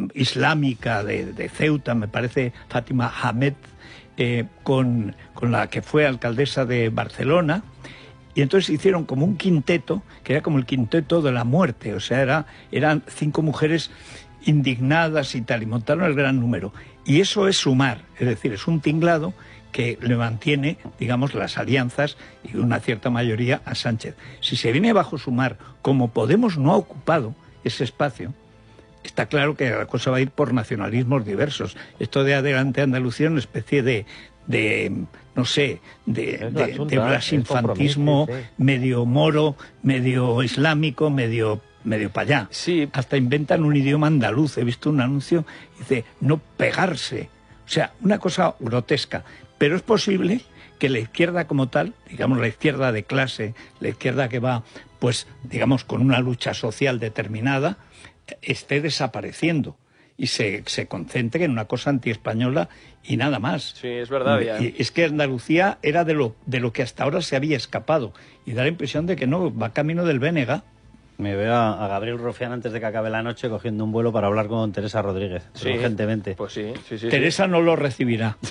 islámica de, de Ceuta, me parece, Fátima Hamed, eh, con, con la que fue alcaldesa de Barcelona, y entonces hicieron como un quinteto, que era como el quinteto de la muerte, o sea, era, eran cinco mujeres indignadas y tal, y montaron el gran número. Y eso es Sumar, es decir, es un tinglado que le mantiene, digamos, las alianzas y una cierta mayoría a Sánchez. Si se viene bajo Sumar, como Podemos no ha ocupado ese espacio, está claro que la cosa va a ir por nacionalismos diversos. Esto de Adelante Andalucía es una especie de, de no sé, de, Es la de, chunta, de es blasinfantismo compromiso, sí. medio moro, medio islámico, medio medio para allá. Sí. Hasta inventan un idioma andaluz. He visto un anuncio, dice, no pegarse. O sea, una cosa grotesca. Pero es posible que la izquierda como tal, digamos la izquierda de clase, la izquierda que va, pues, digamos, con una lucha social determinada, esté desapareciendo y se, se concentre en una cosa antiespañola y nada más. Sí, es verdad. Ya. Y es que Andalucía era de lo, de lo que hasta ahora se había escapado y da la impresión de que no, va camino del Bénega. Me veo a, a Gabriel Rufián antes de que acabe la noche cogiendo un vuelo para hablar con Teresa Rodríguez, Sí, urgentemente. Pues sí, sí, sí. Teresa sí. no lo recibirá.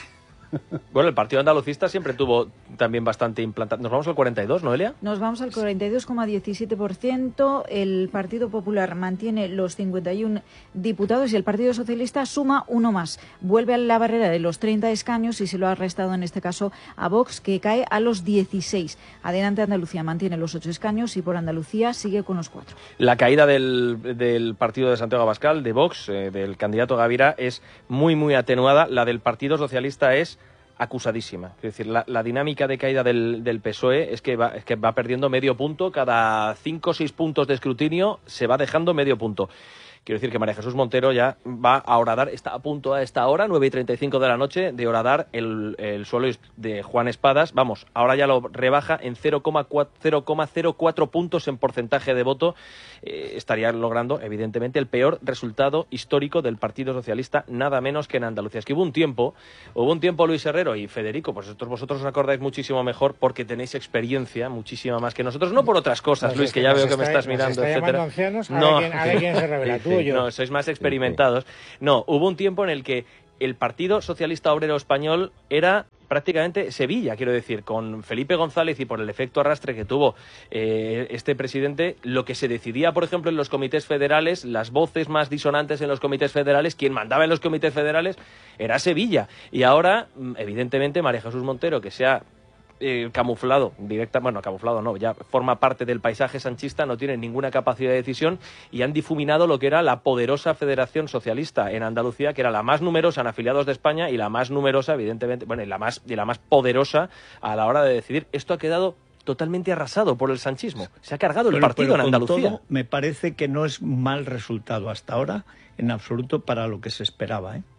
Bueno, el partido andalucista siempre tuvo también bastante implantado. ¿Nos vamos al cuarenta y dos, Noelia? Nos vamos al cuarenta y dos coma diecisiete por ciento. El Partido Popular mantiene los cincuenta y uno diputados y el Partido Socialista suma uno más. Vuelve a la barrera de los treinta escaños y se lo ha restado en este caso a Vox, que cae a los dieciséis. Adelante Andalucía mantiene los ocho escaños y por Andalucía sigue con los cuatro. La caída del, del partido de Santiago Abascal, de Vox, eh, del candidato Gavira, es muy, muy atenuada. La del Partido Socialista es acusadísima. Es decir, la, la dinámica de caída del, del P S O E es que, va, es que va perdiendo medio punto. Cada cinco o seis puntos de escrutinio se va dejando medio punto. Quiero decir que María Jesús Montero ya va a horadar, está a punto a esta hora, nueve y treinta y cinco de la noche, de horadar el, el suelo de Juan Espadas. Vamos, ahora ya lo rebaja en cero coma cero cuatro puntos en porcentaje de voto. Eh, estaría logrando, evidentemente, el peor resultado histórico del Partido Socialista, nada menos que en Andalucía. Es que hubo un tiempo, hubo un tiempo Luis Herrero y Federico, pues estos vosotros os acordáis muchísimo mejor porque tenéis experiencia, muchísima más que nosotros, no por otras cosas, Pues Luis, es que que ya nos veo que está- me estás nos mirando, está etcétera. llamando ancianos, a ver No. quién- a ver quién se revela, tú o yo. No, sois más experimentados. No, hubo un tiempo en el que el Partido Socialista Obrero Español era prácticamente Sevilla, quiero decir, con Felipe González y por el efecto arrastre que tuvo eh, este presidente, lo que se decidía, por ejemplo, en los comités federales, las voces más disonantes en los comités federales, quien mandaba en los comités federales era Sevilla. Y ahora, evidentemente, María Jesús Montero, que se ha Eh, camuflado, directa, bueno, camuflado no, ya forma parte del paisaje sanchista, no tiene ninguna capacidad de decisión y han difuminado lo que era la poderosa Federación Socialista en Andalucía, que era la más numerosa en afiliados de España y la más numerosa, evidentemente, bueno, y la más, y la más poderosa a la hora de decidir. Esto ha quedado totalmente arrasado por el sanchismo. Se ha cargado el Bueno, partido pero en con Andalucía. todo, me parece que no es mal resultado hasta ahora, en absoluto, para lo que se esperaba, ¿eh?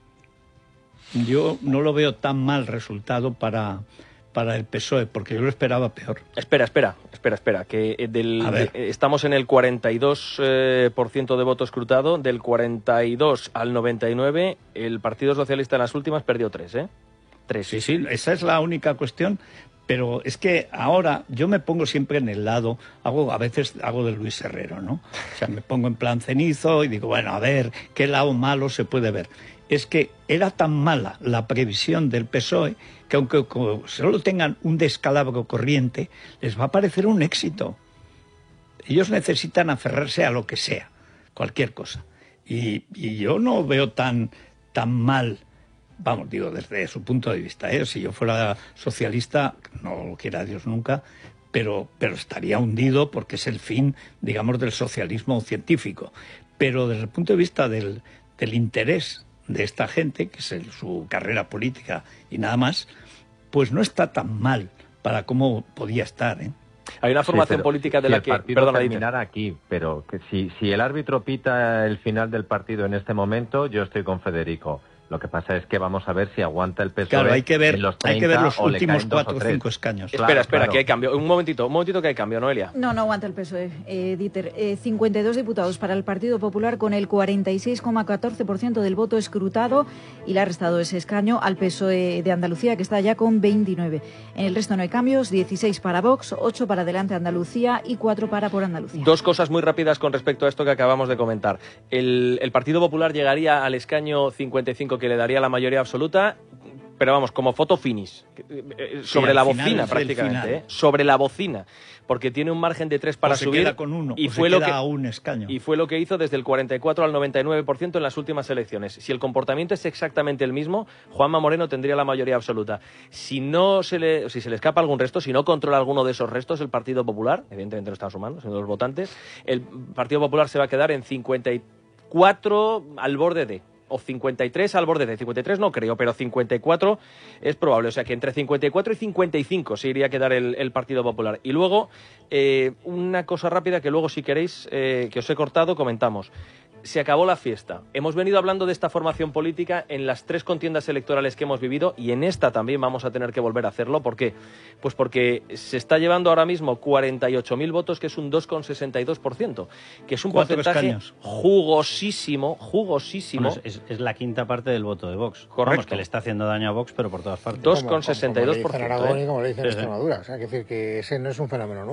Yo no lo veo tan mal resultado para... para el P S O E, porque yo lo esperaba peor. Espera, espera, espera, espera, que eh, del, A ver. de- eh, estamos en el cuarenta y dos eh, por ciento de voto escrutado, del cuarenta y dos al noventa y nueve, el Partido Socialista en las últimas perdió tres, ¿eh? Tres. Sí, sí, esa es la única cuestión, pero es que ahora yo me pongo siempre en el lado, hago a veces hago de Luis Herrero, ¿no? O sea, me pongo en plan cenizo y digo, bueno, a ver, ¿qué lado malo se puede ver? Es que era tan mala la previsión del P S O E que aunque co- solo tengan un descalabro corriente, les va a parecer un éxito. Ellos necesitan aferrarse a lo que sea, cualquier cosa. Y, y yo no veo tan, tan mal, vamos, digo, desde su punto de vista, ¿eh? Si yo fuera socialista, no lo quiera Dios nunca, pero, pero estaría hundido porque es el fin, digamos, del socialismo científico. Pero desde el punto de vista del, del interés de esta gente, que es el- su carrera política y nada más, pues no está tan mal para cómo podía estar, ¿eh? Hay una formación Sí, pero política de si la el que... partido Perdona, Dieter. terminara aquí, pero que si, si el árbitro pita el final del partido en este momento, yo estoy con Federico. Lo que pasa es que vamos a ver si aguanta el P S O E. Claro, hay que ver, en los hay que ver treinta los o le últimos caen dos cuatro o tres. cinco escaños. Claro, espera, espera, claro. que hay cambio. Un momentito, un momentito que hay cambio, Noelia. No, no aguanta el P S O E, eh, Dieter. Eh, cincuenta y dos diputados para el Partido Popular con el cuarenta y seis coma catorce por ciento del voto escrutado y le ha restado ese escaño al P S O E de Andalucía, que está ya con veintinueve. En el resto no hay cambios, dieciséis para Vox, ocho para Adelante Andalucía y cuatro para Por Andalucía. Dos cosas muy rápidas con respecto a esto que acabamos de comentar. El, el Partido Popular llegaría al escaño cincuenta y cinco que le daría la mayoría absoluta, pero vamos, como foto finish, eh, eh, sobre al la final bocina es el prácticamente, final. ¿eh? Sobre la bocina, porque tiene un margen de tres para o se subir queda con uno, y o fue se lo queda que a un escaño. y fue lo que hizo desde el cuarenta y cuatro al noventa y nueve por ciento en las últimas elecciones. Si el comportamiento es exactamente el mismo, Juanma Moreno tendría la mayoría absoluta. Si no se le, si se le escapa algún resto, si no controla alguno de esos restos, el Partido Popular, evidentemente no están sumando, sino los votantes, el Partido Popular se va a quedar en cincuenta y cuatro al borde de, o cincuenta y tres al borde de, cincuenta y tres no creo, pero cincuenta y cuatro es probable, o sea que entre cincuenta y cuatro y cincuenta y cinco se iría a quedar el, el Partido Popular. Y luego, eh, una cosa rápida que luego si queréis, eh, que os he cortado, comentamos. Se acabó la fiesta. Hemos venido hablando de esta formación política en las tres contiendas electorales que hemos vivido y en esta también vamos a tener que volver a hacerlo. ¿Por qué? Pues porque se está llevando ahora mismo cuarenta y ocho mil votos, que es un dos coma sesenta y dos por ciento, que es un Cuatro porcentaje escaños. jugosísimo, jugosísimo. Bueno, es, es la quinta parte del voto de Vox. Correcto. Vamos, que le está haciendo daño a Vox, pero por todas partes. Dos Como- coma sesenta y dos por ciento, Como le dicen en Aragón ¿eh? y como le dicen en Sí, sí. Extremadura. O sea, que decir que ese no es un fenómeno nuevo.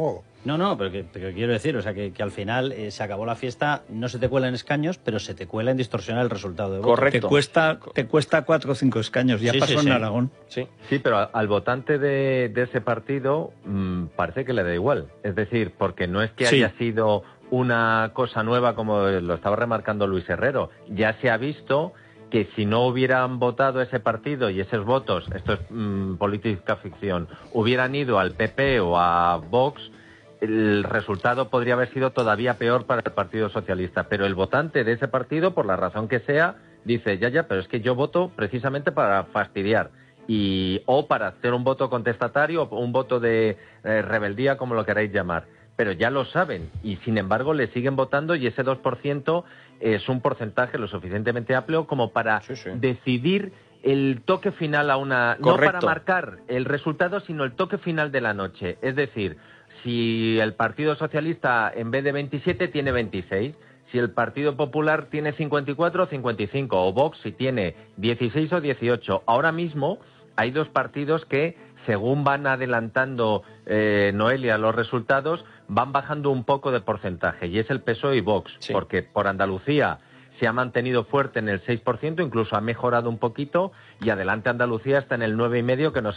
No, no, pero que, que quiero decir, o sea, que, que al final eh, se acabó la fiesta, no se te cuela en escaños, pero se te cuela en distorsionar el resultado de voto. Correcto. Te cuesta, te cuesta cuatro o cinco escaños, ya Sí, pasó sí, en sí. Aragón. Sí. Sí, pero al votante de, de ese partido mmm, parece que le da igual. Es decir, porque no es que Sí. haya sido una cosa nueva como lo estaba remarcando Luis Herrero. Ya se ha visto que si no hubieran votado ese partido y esos votos, esto es mmm, política ficción, hubieran ido al P P o a Vox, el resultado podría haber sido todavía peor para el Partido Socialista. Pero el votante de ese partido, por la razón que sea, dice, ya, ya, pero es que yo voto precisamente para fastidiar. Y, o para hacer un voto contestatario o un voto de eh, rebeldía, como lo queráis llamar. Pero ya lo saben y, sin embargo, le siguen votando y ese dos por ciento es un porcentaje lo suficientemente amplio como para Sí, sí. decidir el toque final a una... Correcto. No para marcar el resultado, sino el toque final de la noche. Es decir, si el Partido Socialista en vez de veintisiete tiene veintiséis, si el Partido Popular tiene cincuenta y cuatro o cincuenta y cinco, o Vox si tiene dieciséis o dieciocho. Ahora mismo hay dos partidos que, según van adelantando eh, Noelia los resultados, van bajando un poco de porcentaje, y es el P S O E y Vox, Sí. porque por Andalucía se ha mantenido fuerte en el seis por ciento, incluso ha mejorado un poquito, y adelante Andalucía está en el nueve coma cinco por ciento, que nos